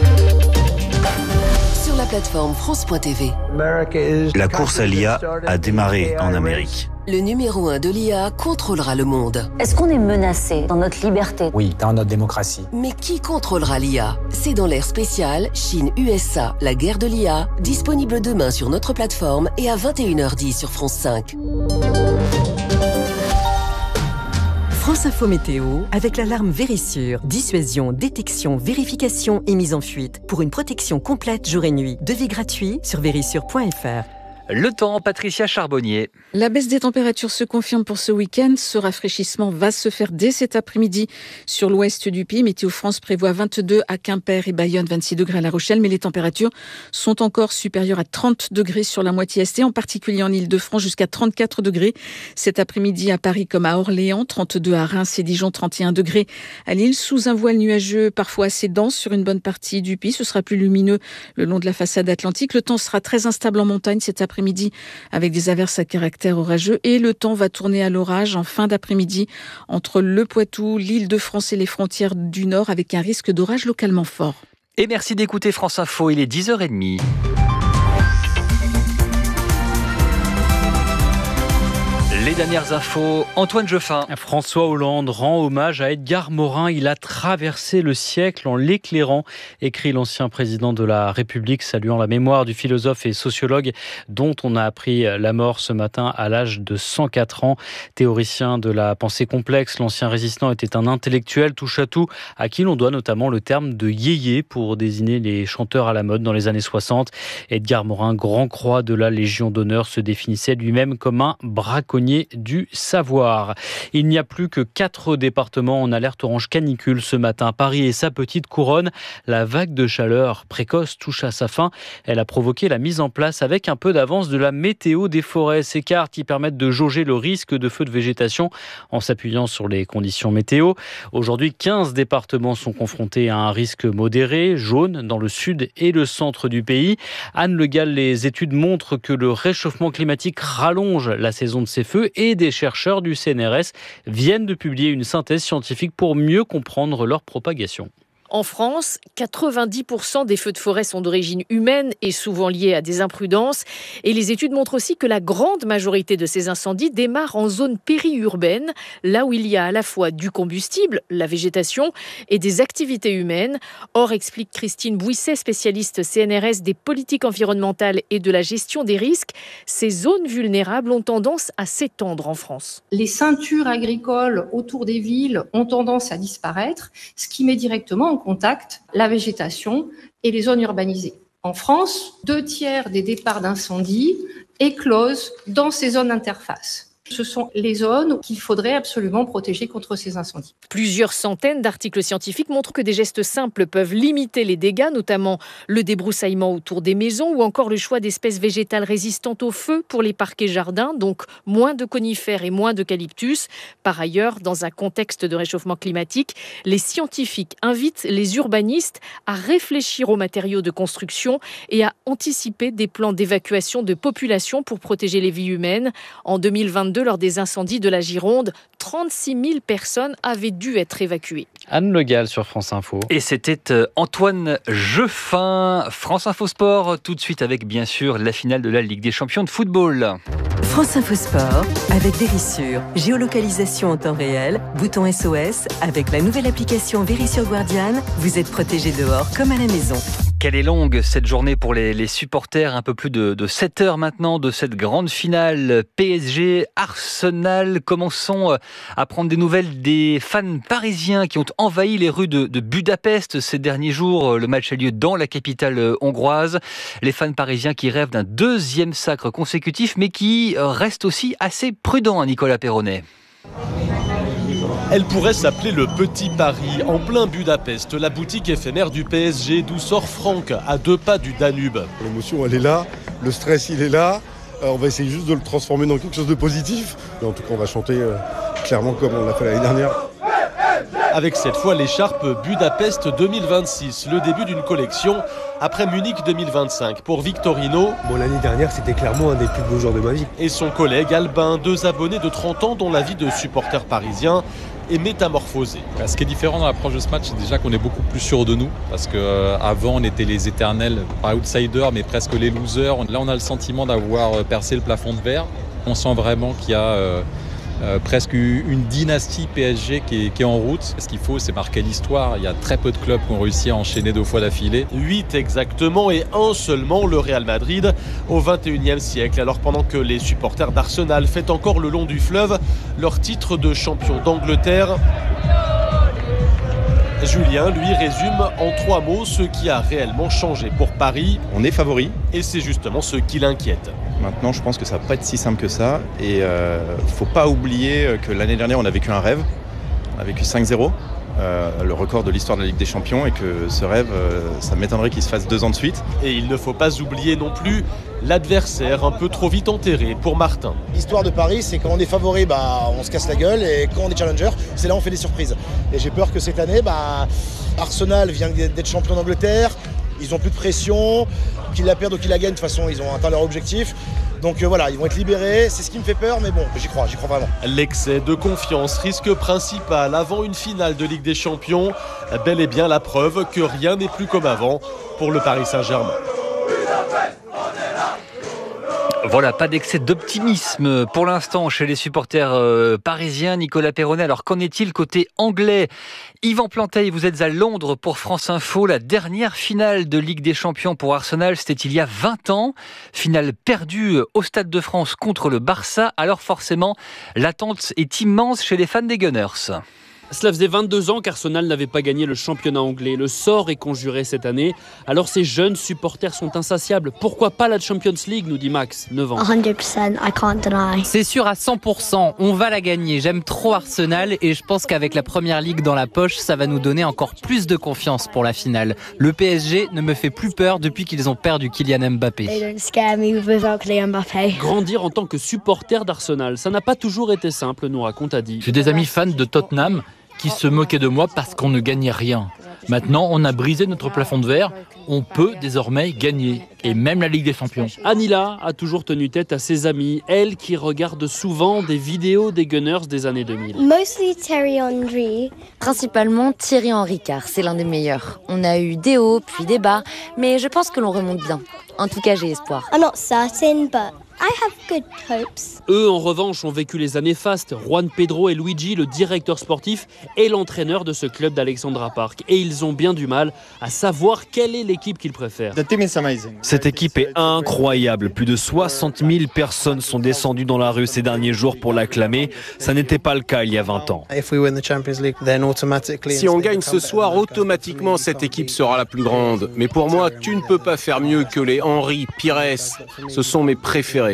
La plateforme France.tv. La course à l'IA a démarré en Amérique. Le numéro 1 de l'IA contrôlera le monde. Est-ce qu'on est menacé dans notre liberté? Oui, dans notre démocratie. Mais qui contrôlera l'IA? C'est dans l'ère spéciale Chine-USA, la guerre de l'IA, disponible demain sur notre plateforme et à 21h10 sur France 5. France Info Météo avec l'alarme Vérissure. Dissuasion, détection, vérification et mise en fuite. Pour une protection complète jour et nuit. Devis gratuit sur vérissure.fr. Le temps, Patricia Charbonnier. La baisse des températures se confirme pour ce week-end. Ce rafraîchissement va se faire dès cet après-midi sur l'ouest du pays. Météo France prévoit 22 à Quimper et Bayonne, 26 degrés à La Rochelle. Mais les températures sont encore supérieures à 30 degrés sur la moitié est, et en particulier en Île-de-France, jusqu'à 34 degrés. Cet après-midi à Paris comme à Orléans, 32 à Reims et Dijon, 31 degrés à Lille. Sous un voile nuageux parfois assez dense sur une bonne partie du pays. Ce sera plus lumineux le long de la façade atlantique. Le temps sera très instable en montagne cet après-midi avec des averses à caractère orageux et le temps va tourner à l'orage en fin d'après-midi entre le Poitou, l'Île-de-France et les frontières du Nord avec un risque d'orage localement fort. Et merci d'écouter France Info, il est 10h30. Les dernières infos, Antoine Jeffin. François Hollande rend hommage à Edgar Morin. Il a traversé le siècle en l'éclairant, écrit l'ancien président de la République, saluant la mémoire du philosophe et sociologue dont on a appris la mort ce matin à l'âge de 104 ans. Théoricien de la pensée complexe, l'ancien résistant était un intellectuel touche-à-tout à qui l'on doit notamment le terme de yéyé pour désigner les chanteurs à la mode dans les années 60. Edgar Morin, grand croix de la Légion d'honneur, se définissait lui-même comme un braconnier du savoir. Il n'y a plus que 4 départements en alerte orange canicule ce matin. Paris et sa petite couronne. La vague de chaleur précoce touche à sa fin. Elle a provoqué la mise en place avec un peu d'avance de la météo des forêts. Ces cartes qui permettent de jauger le risque de feux de végétation en s'appuyant sur les conditions météo. Aujourd'hui, 15 départements sont confrontés à un risque modéré, jaune dans le sud et le centre du pays. Anne Le Gall, les études montrent que le réchauffement climatique rallonge la saison de ces feux et des chercheurs du CNRS viennent de publier une synthèse scientifique pour mieux comprendre leur propagation. En France, 90% des feux de forêt sont d'origine humaine et souvent liés à des imprudences. Et les études montrent aussi que la grande majorité de ces incendies démarrent en zone périurbaine, là où il y a à la fois du combustible, la végétation, et des activités humaines. Or, explique Christine Bouisset, spécialiste CNRS des politiques environnementales et de la gestion des risques, ces zones vulnérables ont tendance à s'étendre en France. Les ceintures agricoles autour des villes ont tendance à disparaître, ce qui met directement en contact la végétation et les zones urbanisées. En France, 2/3 des départs d'incendie éclosent dans ces zones interfaces. Ce sont les zones qu'il faudrait absolument protéger contre ces incendies. Plusieurs centaines d'articles scientifiques montrent que des gestes simples peuvent limiter les dégâts, notamment le débroussaillement autour des maisons ou encore le choix d'espèces végétales résistantes au feu pour les parcs et jardins, donc moins de conifères et moins d'eucalyptus. Par ailleurs, dans un contexte de réchauffement climatique, les scientifiques invitent les urbanistes à réfléchir aux matériaux de construction et à anticiper des plans d'évacuation de population pour protéger les vies humaines. En 2022, lors des incendies de la Gironde, 36 000 personnes avaient dû être évacuées. Anne Le Gall sur France Info. Et c'était Antoine Jeffin. France Info Sport, tout de suite avec bien sûr la finale de la Ligue des Champions de football. France Info Sport avec Vérissure. Géolocalisation en temps réel, bouton SOS. Avec la nouvelle application Vérissure Guardian, vous êtes protégé dehors comme à la maison. Quelle est longue cette journée pour les supporters, un peu plus de 7 heures maintenant de cette grande finale PSG-Arsenal. Commençons à prendre des nouvelles des fans parisiens qui ont envahi les rues de Budapest ces derniers jours. Le match a lieu dans la capitale hongroise. Les fans parisiens qui rêvent d'un 2e sacre consécutif mais qui restent aussi assez prudents, Nicolas Perronnet. Elle pourrait s'appeler le Petit Paris, en plein Budapest, la boutique éphémère du PSG, d'où sort Franck, à 2 pas du Danube. L'émotion, elle est là, le stress, il est là. On va essayer juste de le transformer dans quelque chose de positif. Mais en tout cas, on va chanter clairement comme on l'a fait l'année dernière. Avec cette fois l'écharpe Budapest 2026, le début d'une collection après Munich 2025 pour Victorino. L'année dernière, c'était clairement un des plus beaux jours de ma vie. Et son collègue Albin, 2 abonnés de 30 ans dont la vie de supporter parisien est métamorphosée. Ce qui est différent dans l'approche de ce match, c'est déjà qu'on est beaucoup plus sûr de nous. Parce qu'avant, on était les éternels, pas outsiders, mais presque les losers. Là, on a le sentiment d'avoir percé le plafond de verre. On sent vraiment qu'il y a presque une dynastie PSG qui est en route. Ce qu'il faut, c'est marquer l'histoire. Il y a très peu de clubs qui ont réussi à enchaîner 2 fois d'affilée. 8 exactement et un seulement, le Real Madrid, au XXIe siècle. Alors pendant que les supporters d'Arsenal fêtent encore le long du fleuve leur titre de champion d'Angleterre, Julien, lui, résume en 3 mots ce qui a réellement changé pour Paris. On est favori. Et c'est justement ce qui l'inquiète. Maintenant, je pense que ça va pas être si simple que ça. Et faut pas oublier que l'année dernière, on a vécu un rêve. On a vécu 5-0, le record de l'histoire de la Ligue des Champions. Et que ce rêve, ça m'étonnerait qu'il se fasse 2 ans de suite. Et il ne faut pas oublier non plus l'adversaire un peu trop vite enterré pour Martin. L'histoire de Paris, c'est quand on est favori, on se casse la gueule, et quand on est challenger, c'est là où on fait des surprises. Et j'ai peur que cette année, Arsenal vient d'être champion d'Angleterre, ils n'ont plus de pression, qu'ils la perdent ou qu'ils la gagnent, de toute façon, ils ont atteint leur objectif. Donc voilà, ils vont être libérés, c'est ce qui me fait peur, mais bon, j'y crois vraiment. L'excès de confiance, risque principal avant une finale de Ligue des Champions, bel et bien la preuve que rien n'est plus comme avant pour le Paris Saint-Germain. Voilà, pas d'excès d'optimisme pour l'instant chez les supporters parisiens. Nicolas Perronnet, alors qu'en est-il côté anglais? Yvan Planteil, vous êtes à Londres pour France Info. La dernière finale de Ligue des Champions pour Arsenal, c'était il y a 20 ans. Finale perdue au Stade de France contre le Barça. Alors forcément, l'attente est immense chez les fans des Gunners. Cela faisait 22 ans qu'Arsenal n'avait pas gagné le championnat anglais. Le sort est conjuré cette année. Alors ces jeunes supporters sont insatiables. Pourquoi pas la Champions League, nous dit Max, 9 ans. 100%, I can't deny. C'est sûr à 100%, on va la gagner. J'aime trop Arsenal et je pense qu'avec la première ligue dans la poche, ça va nous donner encore plus de confiance pour la finale. Le PSG ne me fait plus peur depuis qu'ils ont perdu Kylian Mbappé. They don't scare me without Kylian Mbappé. Grandir en tant que supporter d'Arsenal, ça n'a pas toujours été simple, nous raconte Adi. J'ai des amis fans de Tottenham qui se moquaient de moi parce qu'on ne gagnait rien. Maintenant, on a brisé notre plafond de verre, on peut désormais gagner, et même la Ligue des Champions. Anila a toujours tenu tête à ses amis, elle qui regarde souvent des vidéos des Gunners des années 2000. Mostly Thierry Henry. Principalement Thierry Henry, car c'est l'un des meilleurs. On a eu des hauts, puis des bas, mais je pense que l'on remonte bien. En tout cas, j'ai espoir. I'm not certain, but I have good hopes. Eux, en revanche, ont vécu les années fastes. Juan Pedro et Luigi, le directeur sportif, et l'entraîneur de ce club d'Alexandra Park. Et ils ont bien du mal à savoir quelle est l'équipe qu'ils préfèrent. Cette équipe est incroyable. Plus de 60 000 personnes sont descendues dans la rue ces derniers jours pour l'acclamer. Ça n'était pas le cas il y a 20 ans. Si on gagne ce soir, automatiquement cette équipe sera la plus grande. Mais pour moi, tu ne peux pas faire mieux que les Henry, Pires. Ce sont mes préférés.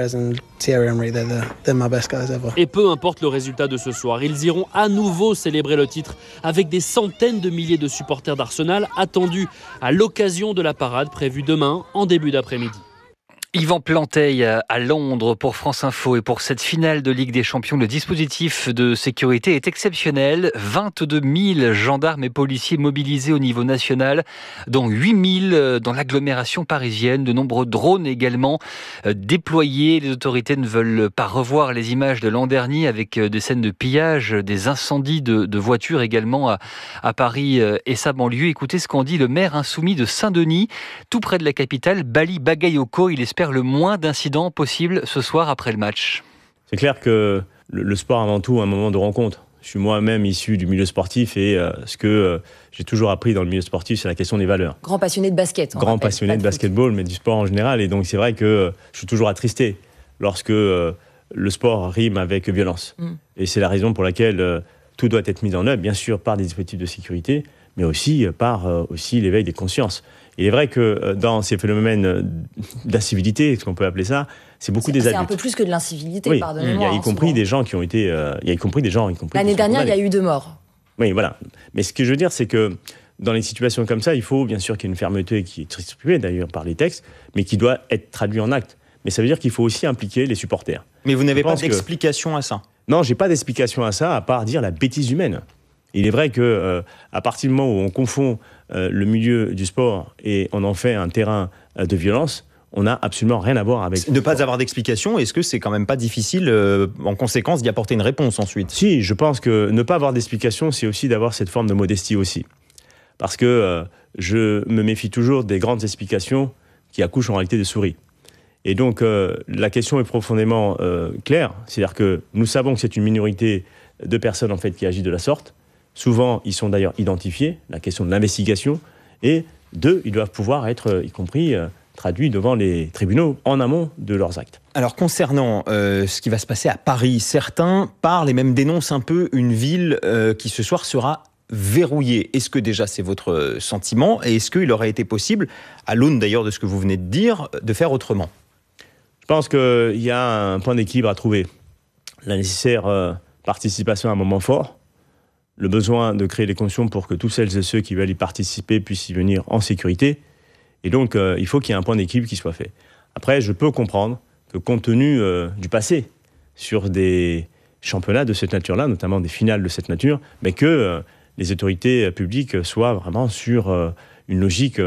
Et peu importe le résultat de ce soir, ils iront à nouveau célébrer le titre avec des centaines de milliers de supporters d'Arsenal attendus à l'occasion de la parade prévue demain en début d'après-midi. Yvan Planteil à Londres pour France Info. Et pour cette finale de Ligue des Champions, le dispositif de sécurité est exceptionnel. 22 000 gendarmes et policiers mobilisés au niveau national, dont 8 000 dans l'agglomération parisienne. De nombreux drones également déployés. Les autorités ne veulent pas revoir les images de l'an dernier avec des scènes de pillage, des incendies de voitures également à Paris et sa banlieue. Écoutez ce qu'en dit le maire insoumis de Saint-Denis, tout près de la capitale, Bali Bagayoko. Il espère le moins d'incidents possible ce soir après le match. C'est clair que le sport avant tout un moment de rencontre. Je suis moi-même issu du milieu sportif et ce que j'ai toujours appris dans le milieu sportif, c'est la question des valeurs. Grand passionné de basket. Grand passionné de basketball, mais du sport en général. Et donc c'est vrai que je suis toujours attristé lorsque le sport rime avec violence. Et c'est la raison pour laquelle tout doit être mis en œuvre, bien sûr par des dispositifs de sécurité, mais aussi par l'éveil des consciences. Il est vrai que dans ces phénomènes d'incivilité, ce qu'on peut appeler ça, c'est beaucoup des adultes. C'est un peu plus que de l'incivilité, oui, pardonnez-moi. Il y a y compris des gens qui ont été... L'année dernière, il y a eu 2 morts. Oui, voilà. Mais ce que je veux dire, c'est que dans les situations comme ça, il faut bien sûr qu'il y ait une fermeté qui est exprimée d'ailleurs par les textes, mais qui doit être traduite en actes. Mais ça veut dire qu'il faut aussi impliquer les supporters. Mais vous n'avez pas d'explication à ça? Non, j'ai pas d'explication à ça, à part dire la bêtise humaine. Il est vrai que à partir du moment où on confond le milieu du sport et on en fait un terrain de violence, on n'a absolument rien à voir avec... Ne pas avoir d'explication, est-ce que c'est quand même pas difficile, en conséquence, d'y apporter une réponse ensuite? Si, je pense que ne pas avoir d'explication, c'est aussi d'avoir cette forme de modestie aussi. Parce que je me méfie toujours des grandes explications qui accouchent en réalité de souris. Et donc, la question est profondément claire. C'est-à-dire que nous savons que c'est une minorité de personnes en fait, qui agissent de la sorte. Souvent, ils sont d'ailleurs identifiés, la question de l'investigation. Et deux, ils doivent pouvoir être, y compris, traduits devant les tribunaux en amont de leurs actes. Alors, concernant ce qui va se passer à Paris, certains parlent et même dénoncent un peu une ville qui ce soir sera verrouillée. Est-ce que déjà c'est votre sentiment et est-ce qu'il aurait été possible, à l'aune d'ailleurs de ce que vous venez de dire, de faire autrement ? Je pense qu'il y a un point d'équilibre à trouver. La nécessaire participation à un moment fort, le besoin de créer les conditions pour que tous celles et ceux qui veulent y participer puissent y venir en sécurité. Et donc, il faut qu'il y ait un point d'équilibre qui soit fait. Après, je peux comprendre que compte tenu du passé, sur des championnats de cette nature-là, notamment des finales de cette nature, mais que les autorités publiques soient vraiment sur une logique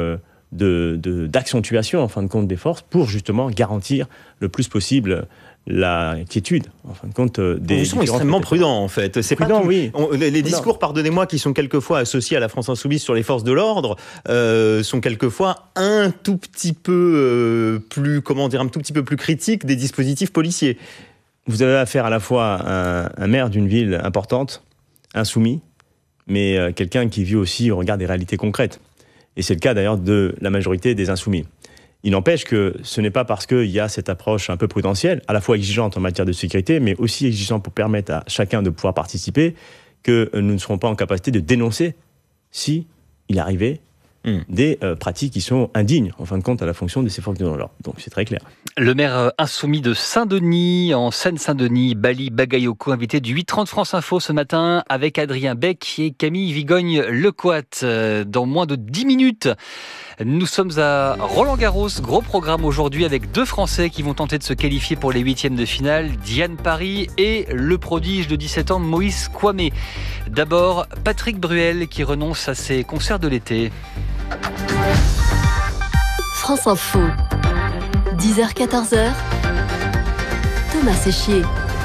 d'accentuation, en fin de compte, des forces pour justement garantir le plus possible la quiétude, en fin de compte, des... Ils sont extrêmement prudents, en fait. C'est prudent, pas tout... oui. Les discours, pardonnez-moi, qui sont quelquefois associés à la France Insoumise sur les forces de l'ordre, sont quelquefois un tout petit peu plus, un tout petit peu plus critiques des dispositifs policiers. Vous avez affaire à la fois à un maire d'une ville importante, insoumis, mais quelqu'un qui vit aussi au regard des réalités concrètes. Et c'est le cas d'ailleurs de la majorité des insoumis. Il n'empêche que ce n'est pas parce qu'il y a cette approche un peu prudentielle, à la fois exigeante en matière de sécurité, mais aussi exigeante pour permettre à chacun de pouvoir participer, que nous ne serons pas en capacité de dénoncer si il arrivait des pratiques qui sont indignes, en fin de compte, à la fonction de ces forces de l'ordre. Donc c'est très clair. Le maire insoumis de Saint-Denis, en Seine-Saint-Denis, Bali Bagayoko, invité du 8h30 France Info ce matin avec Adrien Beck et Camille Vigogne-Lecoat. Dans moins de 10 minutes, nous sommes à Roland-Garros. Gros programme aujourd'hui avec 2 Français qui vont tenter de se qualifier pour les 8e de finale. Diane Paris et le prodige de 17 ans Moïse Kouamé. D'abord, Patrick Bruel qui renonce à ses concerts de l'été. France Info, 10h-14h, Thomas Séchier.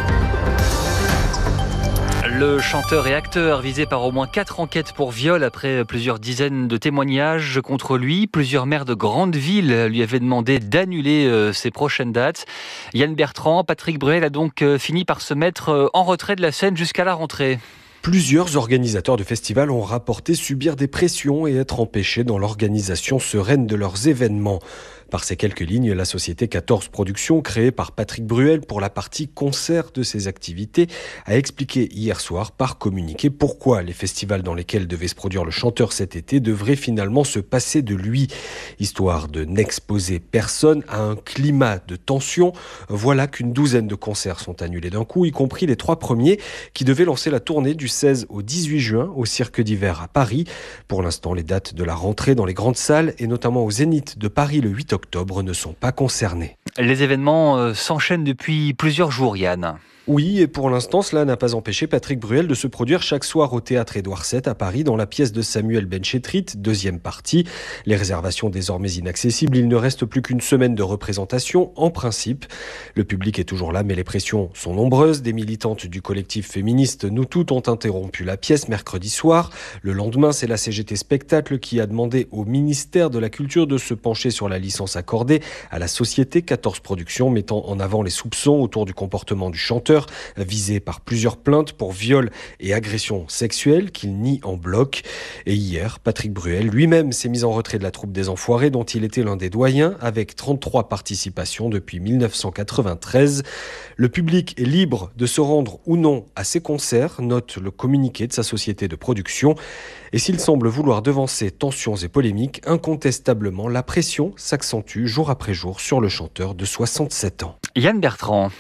Le chanteur et acteur visé par au moins 4 enquêtes pour viol après plusieurs dizaines de témoignages contre lui. Plusieurs maires de grandes villes lui avaient demandé d'annuler ses prochaines dates. Yann Bertrand, Patrick Bruel a donc fini par se mettre en retrait de la scène jusqu'à la rentrée. Plusieurs organisateurs de festivals ont rapporté subir des pressions et être empêchés dans l'organisation sereine de leurs événements. Par ces quelques lignes, la société 14 Productions, créée par Patrick Bruel pour la partie concert de ses activités, a expliqué hier soir par communiqué pourquoi les festivals dans lesquels devait se produire le chanteur cet été devraient finalement se passer de lui. Histoire de n'exposer personne à un climat de tension, voilà qu'une douzaine de concerts sont annulés d'un coup, y compris les 3 premiers qui devaient lancer la tournée du 16 au 18 juin au Cirque d'hiver à Paris. Pour l'instant, les dates de la rentrée dans les grandes salles et notamment au Zénith de Paris le 8 octobre ne sont pas concernés. Les événements s'enchaînent depuis plusieurs jours, Yann. Oui, et pour l'instant, cela n'a pas empêché Patrick Bruel de se produire chaque soir au théâtre Édouard VII à Paris dans la pièce de Samuel Benchetrit, 2e partie. Les réservations désormais inaccessibles, il ne reste plus qu'une semaine de représentation en principe. Le public est toujours là, mais les pressions sont nombreuses. Des militantes du collectif féministe Nous Toutes ont interrompu la pièce mercredi soir. Le lendemain, c'est la CGT Spectacle qui a demandé au ministère de la Culture de se pencher sur la licence accordée à la société 14 Productions, mettant en avant les soupçons autour du comportement du chanteur, visé par plusieurs plaintes pour viol et agression sexuelle qu'il nie en bloc. Et hier, Patrick Bruel lui-même s'est mis en retrait de la troupe des Enfoirés dont il était l'un des doyens avec 33 participations depuis 1993. Le public est libre de se rendre ou non à ses concerts, note le communiqué de sa société de production. Et s'il semble vouloir devancer tensions et polémiques, incontestablement la pression s'accentue jour après jour sur le chanteur de 67 ans. Yann Bertrand.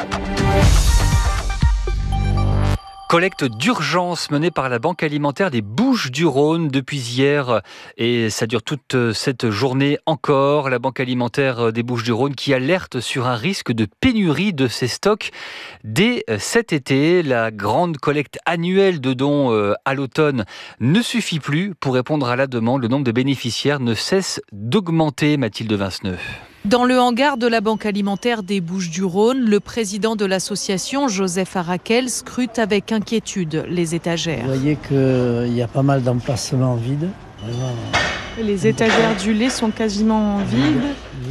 Collecte d'urgence menée par la Banque alimentaire des Bouches-du-Rhône depuis hier et ça dure toute cette journée encore. La Banque alimentaire des Bouches-du-Rhône qui alerte sur un risque de pénurie de ses stocks dès cet été. La grande collecte annuelle de dons à l'automne ne suffit plus pour répondre à la demande. Le nombre de bénéficiaires ne cesse d'augmenter, Mathilde Vinceneux. Dans le hangar de la Banque alimentaire des Bouches-du-Rhône, le président de l'association, Joseph Arakel, scrute avec inquiétude les étagères. Vous voyez qu'il y a pas mal d'emplacements vides. Vraiment. Les étagères du lait sont quasiment vides.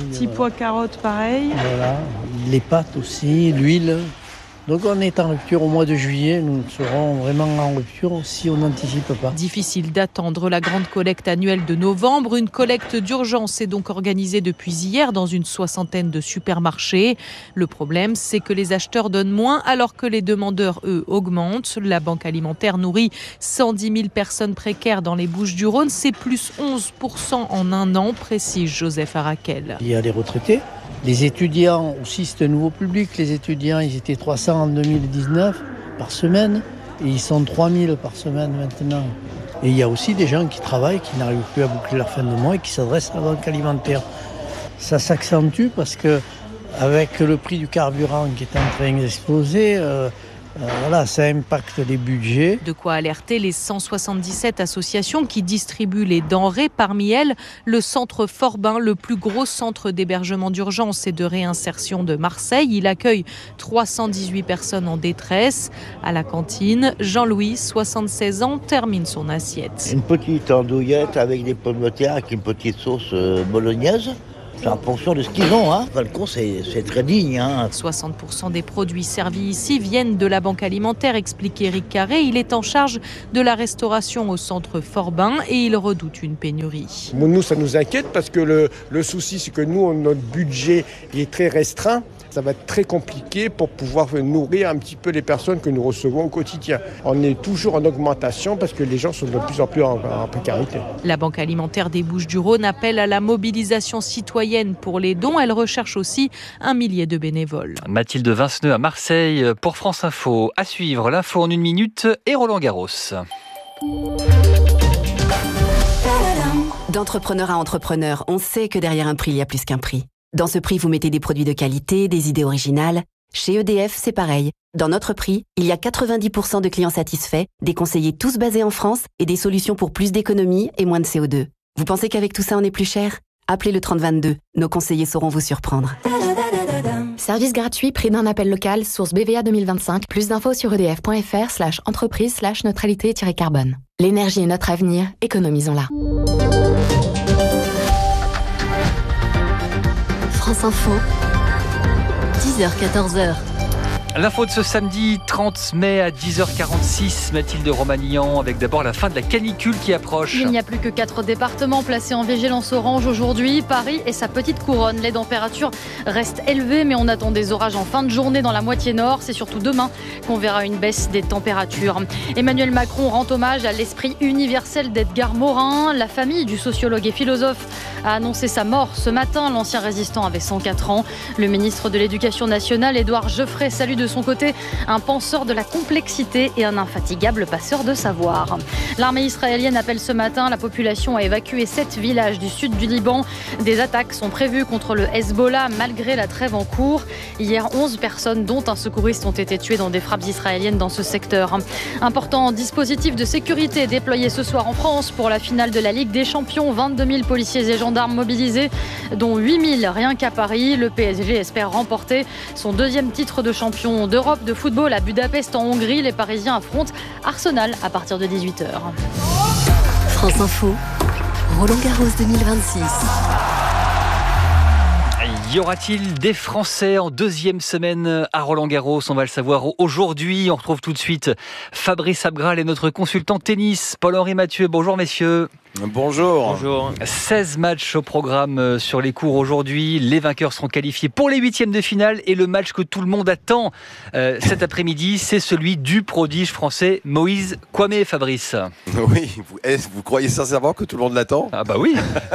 Petits pois carottes, pareil. Voilà, les pâtes aussi, l'huile. Donc on est en rupture au mois de juillet, nous serons vraiment en rupture si on n'anticipe pas. Difficile d'attendre la grande collecte annuelle de novembre. Une collecte d'urgence est donc organisée depuis hier dans une 60aine de supermarchés. Le problème, c'est que les acheteurs donnent moins alors que les demandeurs, eux, augmentent. La Banque alimentaire nourrit 110 000 personnes précaires dans les Bouches-du-Rhône. C'est plus 11% en un an, précise Joseph Arakel. Il y a les retraités. Les étudiants aussi, c'est un nouveau public. Les étudiants, ils étaient 300 en 2019 par semaine et ils sont 3000 par semaine maintenant. Et il y a aussi des gens qui travaillent, qui n'arrivent plus à boucler leur fin de mois et qui s'adressent à la banque alimentaire. Ça s'accentue parce que avec le prix du carburant qui est en train d'exploser, voilà, ça impacte les budgets. De quoi alerter les 177 associations qui distribuent les denrées. Parmi elles, le centre Forbin, le plus gros centre d'hébergement d'urgence et de réinsertion de Marseille. Il accueille 318 personnes en détresse. À la cantine, Jean-Louis, 76 ans, termine son assiette. Une petite andouillette avec des pommes de terre avec une petite sauce bolognaise. C'est en fonction de ce qu'ils ont. Enfin, le compte, c'est très digne. 60% des produits servis ici viennent de la Banque alimentaire, explique Éric Carré. Il est en charge de la restauration au centre Forbin et il redoute une pénurie. Nous, ça nous inquiète parce que le souci, c'est que nous, notre budget est très restreint. Ça va être très compliqué pour pouvoir nourrir un petit peu les personnes que nous recevons au quotidien. On est toujours en augmentation parce que les gens sont de plus en plus en précarité. La Banque alimentaire des Bouches-du-Rhône appelle à la mobilisation citoyenne pour les dons. Elle recherche aussi 1 millier de bénévoles. Mathilde Vinceneux à Marseille pour France Info. À suivre, l'info en 1 minute et Roland Garros. D'entrepreneur à entrepreneur, on sait que derrière un prix, il y a plus qu'un prix. Dans ce prix, vous mettez des produits de qualité, des idées originales. Chez EDF, c'est pareil. Dans notre prix, il y a 90% de clients satisfaits, des conseillers tous basés en France et des solutions pour plus d'économie et moins de CO2. Vous pensez qu'avec tout ça, on est plus cher ? Appelez le 3022. Nos conseillers sauront vous surprendre. Service gratuit, prix d'un appel local, source BVA 2025. Plus d'infos sur edf.fr/entreprise/neutralité-carbone. L'énergie est notre avenir, économisons-la. France Info, 10h-14h. L'info de ce samedi 30 mai à 10h46, Mathilde Romagnan, avec d'abord la fin de la canicule qui approche. Il n'y a plus que 4 départements placés en vigilance orange aujourd'hui. Paris et sa petite couronne. Les températures restent élevées, mais on attend des orages en fin de journée dans la moitié nord. C'est surtout demain qu'on verra une baisse des températures. Emmanuel Macron rend hommage à l'esprit universel d'Edgar Morin. La famille du sociologue et philosophe a annoncé sa mort ce matin. L'ancien résistant avait 104 ans. Le ministre de l'Éducation nationale, Édouard Geoffrey, salue de son côté un penseur de la complexité et un infatigable passeur de savoir. L'armée israélienne appelle ce matin la population à évacuer 7 villages du sud du Liban. Des attaques sont prévues contre le Hezbollah malgré la trêve en cours. Hier, 11 personnes, dont un secouriste, ont été tuées dans des frappes israéliennes dans ce secteur. Important dispositif de sécurité déployé ce soir en France pour la finale de la Ligue des Champions. 22 000 policiers et gendarmes mobilisés, dont 8 000 rien qu'à Paris. Le PSG espère remporter son 2e titre de champion d'Europe de football à Budapest en Hongrie. Les Parisiens affrontent Arsenal à partir de 18h. France Info, Roland Garros 2026. Y aura-t-il des Français en 2e semaine à Roland-Garros? On va le savoir aujourd'hui. On retrouve tout de suite Fabrice Abgral et notre consultant tennis, Paul-Henri Mathieu. Bonjour messieurs. Bonjour. Bonjour. 16 matchs au programme sur les cours aujourd'hui. Les vainqueurs seront qualifiés pour les 8e de finale. Et le match que tout le monde attend cet après-midi, c'est celui du prodige français Moïse Kwame. Fabrice. Oui, vous croyez sincèrement que tout le monde l'attend? Ah bah oui.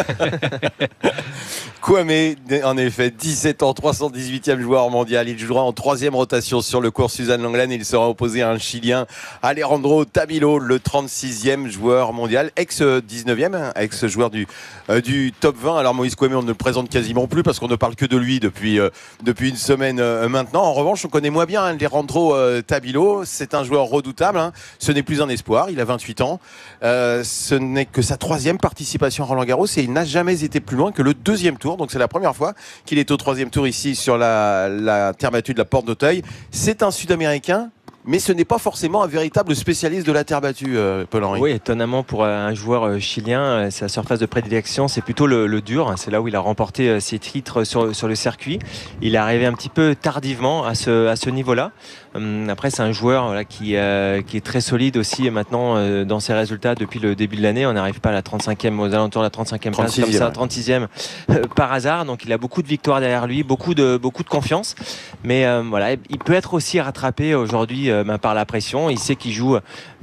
Kwame, en effet, 17 ans, 318e joueur mondial. Il jouera en 3e rotation sur le cours Suzanne Lenglen. Il sera opposé à un Chilien, Alejandro Tabilo, le 36e joueur mondial, ex-19e, ex-joueur du top 20. Alors Moïse Kwame, on ne le présente quasiment plus parce qu'on ne parle que de lui depuis une semaine maintenant. En revanche, on connaît moins bien Alejandro Tabilo. C'est un joueur redoutable. Ce n'est plus un espoir. Il a 28 ans. Ce n'est que sa 3e participation à Roland-Garros et il n'a jamais été plus loin que le 2e tour. Donc c'est la première fois qu'il est au 3e tour ici sur la terre battue de la Porte d'Auteuil. C'est un Sud-Américain mais ce n'est pas forcément un véritable spécialiste de la terre battue, Paul-Henri. Oui, étonnamment pour un joueur chilien, sa surface de prédilection, c'est plutôt le dur. C'est là où il a remporté ses titres sur le circuit. Il est arrivé un petit peu tardivement à ce niveau-là. Après, c'est un joueur qui est très solide aussi maintenant dans ses résultats depuis le début de l'année. On n'arrive pas à la 35e, aux alentours de la 35e place, comme ça, 36e par hasard. Donc, il a beaucoup de victoires derrière lui, beaucoup de confiance. Mais il peut être aussi rattrapé aujourd'hui par la pression. Il sait qu'il joue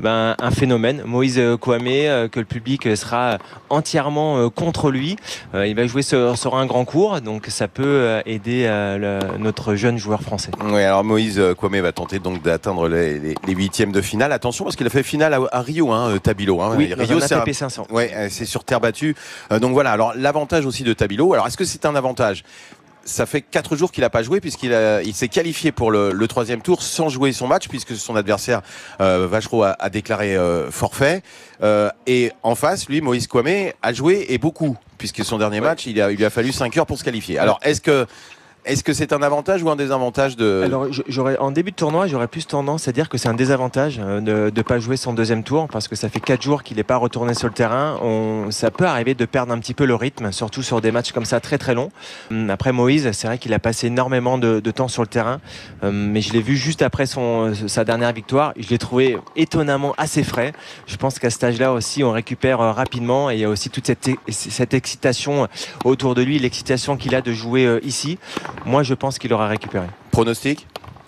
un phénomène, Moïse Kouame, que le public sera entièrement contre lui. Il va jouer sur un grand court, donc ça peut aider notre jeune joueur français. Oui, alors Moïse Kouame va tenter donc d'atteindre les huitièmes de finale. Attention parce qu'il a fait finale à Rio, Tabilo. Oui, Rio, c'est un ATP 500. Ouais, c'est sur terre battue. Donc voilà. Alors l'avantage aussi de Tabilo. Alors est-ce que c'est un avantage ? Ça fait 4 jours qu'il n'a pas joué puisqu'il s'est qualifié pour le troisième tour sans jouer son match puisque son adversaire Vachereau a déclaré forfait. Et en face, lui, Moïse Kouame a joué et beaucoup puisque son dernier match, il lui a fallu 5 heures pour se qualifier. Alors est-ce que c'est un avantage ou un désavantage de... Alors, en début de tournoi, j'aurais plus tendance à dire que c'est un désavantage de ne pas jouer son deuxième tour parce que ça fait 4 jours qu'il n'est pas retourné sur le terrain. Ça peut arriver de perdre un petit peu le rythme, surtout sur des matchs comme ça très très longs. Après Moïse, c'est vrai qu'il a passé énormément de temps sur le terrain, mais je l'ai vu juste après sa dernière victoire. Je l'ai trouvé étonnamment assez frais. Je pense qu'à cet âge-là aussi, on récupère rapidement et il y a aussi toute cette excitation autour de lui, l'excitation qu'il a de jouer ici. Moi, je pense qu'il aura récupéré. Pronostic ?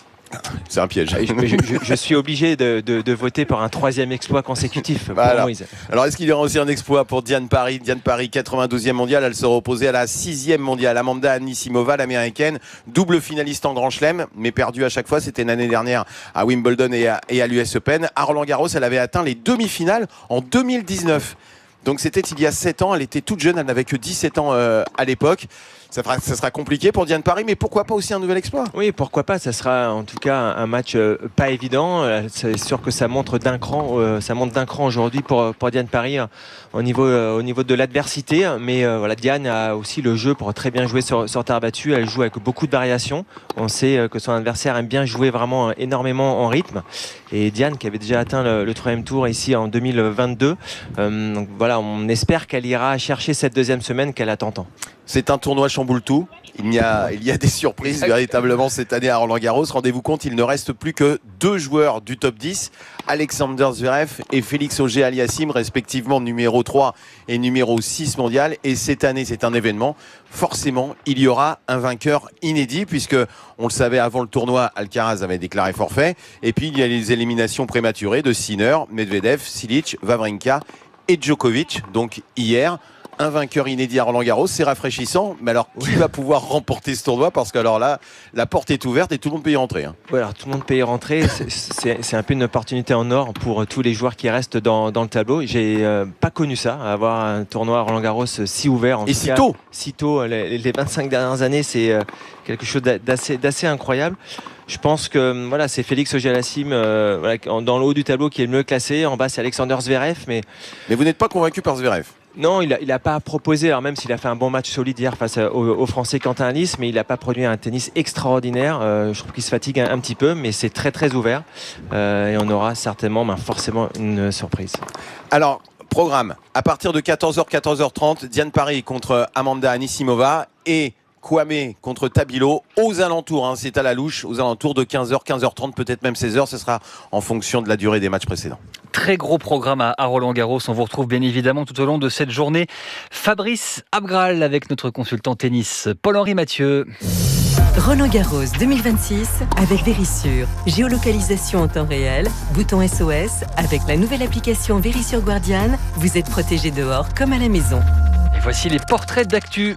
C'est un piège. Je suis obligé de voter pour un 3e exploit consécutif pour Moïse. Alors, est-ce qu'il y aura aussi un exploit pour Diane Parry ? Diane Parry, 92e mondiale, elle sera opposée à la 6e mondiale. Amanda Anisimova, l'américaine, double finaliste en Grand Chelem, mais perdue à chaque fois. C'était l'année dernière à Wimbledon et à l'US Open. À Roland-Garros, elle avait atteint les demi-finales en 2019. Donc c'était il y a 7 ans, elle était toute jeune, elle n'avait que 17 ans à l'époque. Ça sera compliqué pour Diane Parry, mais pourquoi pas aussi un nouvel exploit ? Oui, pourquoi pas. Ça sera en tout cas un match pas évident. C'est sûr que ça monte d'un cran aujourd'hui pour Diane Parry au niveau de l'adversité. Mais Diane a aussi le jeu pour très bien jouer sur terre battue. Elle joue avec beaucoup de variations. On sait que son adversaire aime bien jouer vraiment énormément en rythme. Et Diane, qui avait déjà atteint le 3e tour ici en 2022. Donc voilà, on espère qu'elle ira chercher cette deuxième semaine qu'elle attend tant. C'est un tournoi chamboule-tout. Il y a des surprises véritablement cette année à Roland-Garros. Rendez-vous compte, il ne reste plus que 2 joueurs du top 10, Alexander Zverev et Félix Auger-Aliassime, respectivement numéro 3 et numéro 6 mondial. Et cette année, c'est un événement. Forcément, il y aura un vainqueur inédit puisque, on le savait avant le tournoi, Alcaraz avait déclaré forfait. Et puis, il y a les éliminations prématurées de Sinner, Medvedev, Cilic, Wawrinka et Djokovic. Donc hier, un vainqueur inédit à Roland-Garros, c'est rafraîchissant. Mais alors, qui va pouvoir remporter ce tournoi ? Parce que alors là, la porte est ouverte et tout le monde peut y rentrer. Oui, alors tout le monde peut y rentrer. C'est un peu une opportunité en or pour tous les joueurs qui restent dans le tableau. J'ai pas connu ça, avoir un tournoi à Roland-Garros si ouvert. Et si tôt. Si tôt. Les 25 dernières années, c'est quelque chose d'assez incroyable. Je pense que c'est Félix Auger-Aliassime dans le haut du tableau qui est le mieux classé. En bas, c'est Alexander Zverev. Mais vous n'êtes pas convaincu par Zverev ? Non, il n'a pas proposé, alors même s'il a fait un bon match solide hier face au Français Quentin Alice, mais il n'a pas produit un tennis extraordinaire. Je trouve qu'il se fatigue un petit peu, mais c'est très très ouvert. Et on aura certainement, forcément, une surprise. Alors, programme, à partir de 14h, 14h30, Diane Parry contre Amanda Anisimova et Kouame contre Tabilo aux alentours, c'est à la louche, aux alentours de 15h, 15h30, peut-être même 16h, ce sera en fonction de la durée des matchs précédents. Très gros programme à Roland-Garros, on vous retrouve bien évidemment tout au long de cette journée. Fabrice Abgral avec notre consultant tennis, Paul-Henri Mathieu. Roland-Garros 2026 avec Verisure. Géolocalisation en temps réel, bouton SOS, avec la nouvelle application Verisure Guardian, vous êtes protégé dehors comme à la maison. Et voici les portraits d'actu.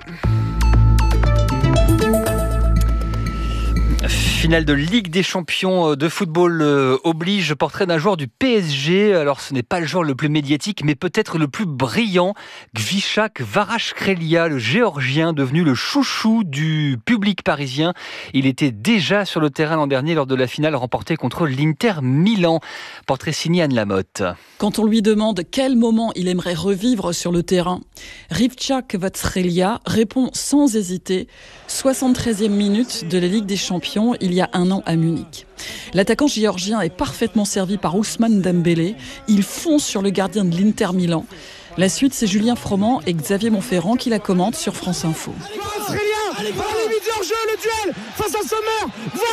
Finale de Ligue des Champions de football oblige, portrait d'un joueur du PSG. Alors ce n'est pas le joueur le plus médiatique, mais peut-être le plus brillant. Gvishak Kvaratskhelia, le géorgien, devenu le chouchou du public parisien. Il était déjà sur le terrain l'an dernier lors de la finale remportée contre l'Inter Milan. Portrait signé Anne Lamotte. Quand on lui demande quel moment il aimerait revivre sur le terrain, Gvishak Kvaratskhelia répond sans hésiter. 73e minute de la Ligue des Champions, il y a 1 an à Munich. L'attaquant géorgien est parfaitement servi par Ousmane Dembélé. Il fonce sur le gardien de l'Inter Milan. La suite, c'est Julien Froment et Xavier Montferrand qui la commentent sur France Info. Allez, par la limite de hors-jeu, le duel face à Sommer.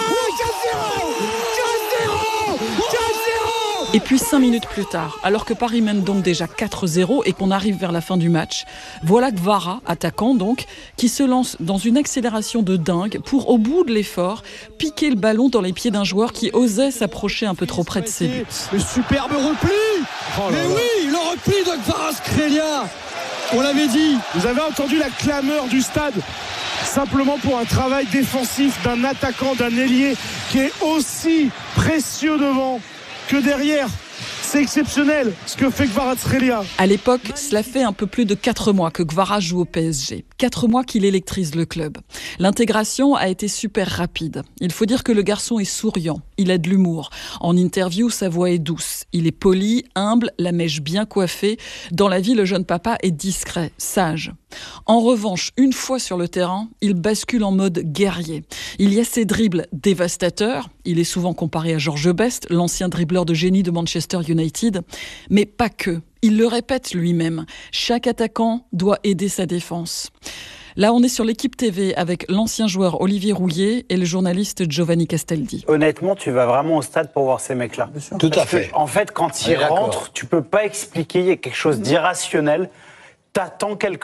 4-0. Et puis 5 minutes plus tard, alors que Paris mène donc déjà 4-0 et qu'on arrive vers la fin du match, voilà Kvara, attaquant donc, qui se lance dans une accélération de dingue pour, au bout de l'effort, piquer le ballon dans les pieds d'un joueur qui osait s'approcher un peu trop près de ses buts. Le superbe repli. Mais oui, le repli de Kvaratskhelia. On l'avait dit. Vous avez entendu la clameur du stade. Simplement pour un travail défensif d'un attaquant, d'un ailier qui est aussi précieux devant que derrière. C'est exceptionnel ce que fait Kvaratskhelia. À l'époque, cela fait un peu plus de 4 mois que Kvara joue au PSG. 4 mois qu'il électrise le club. L'intégration a été super rapide. Il faut dire que le garçon est souriant. Il a de l'humour. En interview, sa voix est douce. Il est poli, humble, la mèche bien coiffée. Dans la vie, le jeune papa est discret, sage. En revanche, une fois sur le terrain, il bascule en mode guerrier. Il y a ses dribbles dévastateurs. Il est souvent comparé à George Best, l'ancien dribbleur de génie de Manchester United. Mais pas que. Il le répète lui-même. Chaque attaquant doit aider sa défense. Là, on est sur l'équipe TV avec l'ancien joueur Olivier Rouillet et le journaliste Giovanni Castaldi. Honnêtement, tu vas vraiment au stade pour voir ces mecs-là. Tout à fait. En fait, quand ils rentrent, tu peux pas expliquer, il y a quelque chose d'irrationnel. T'attends quelque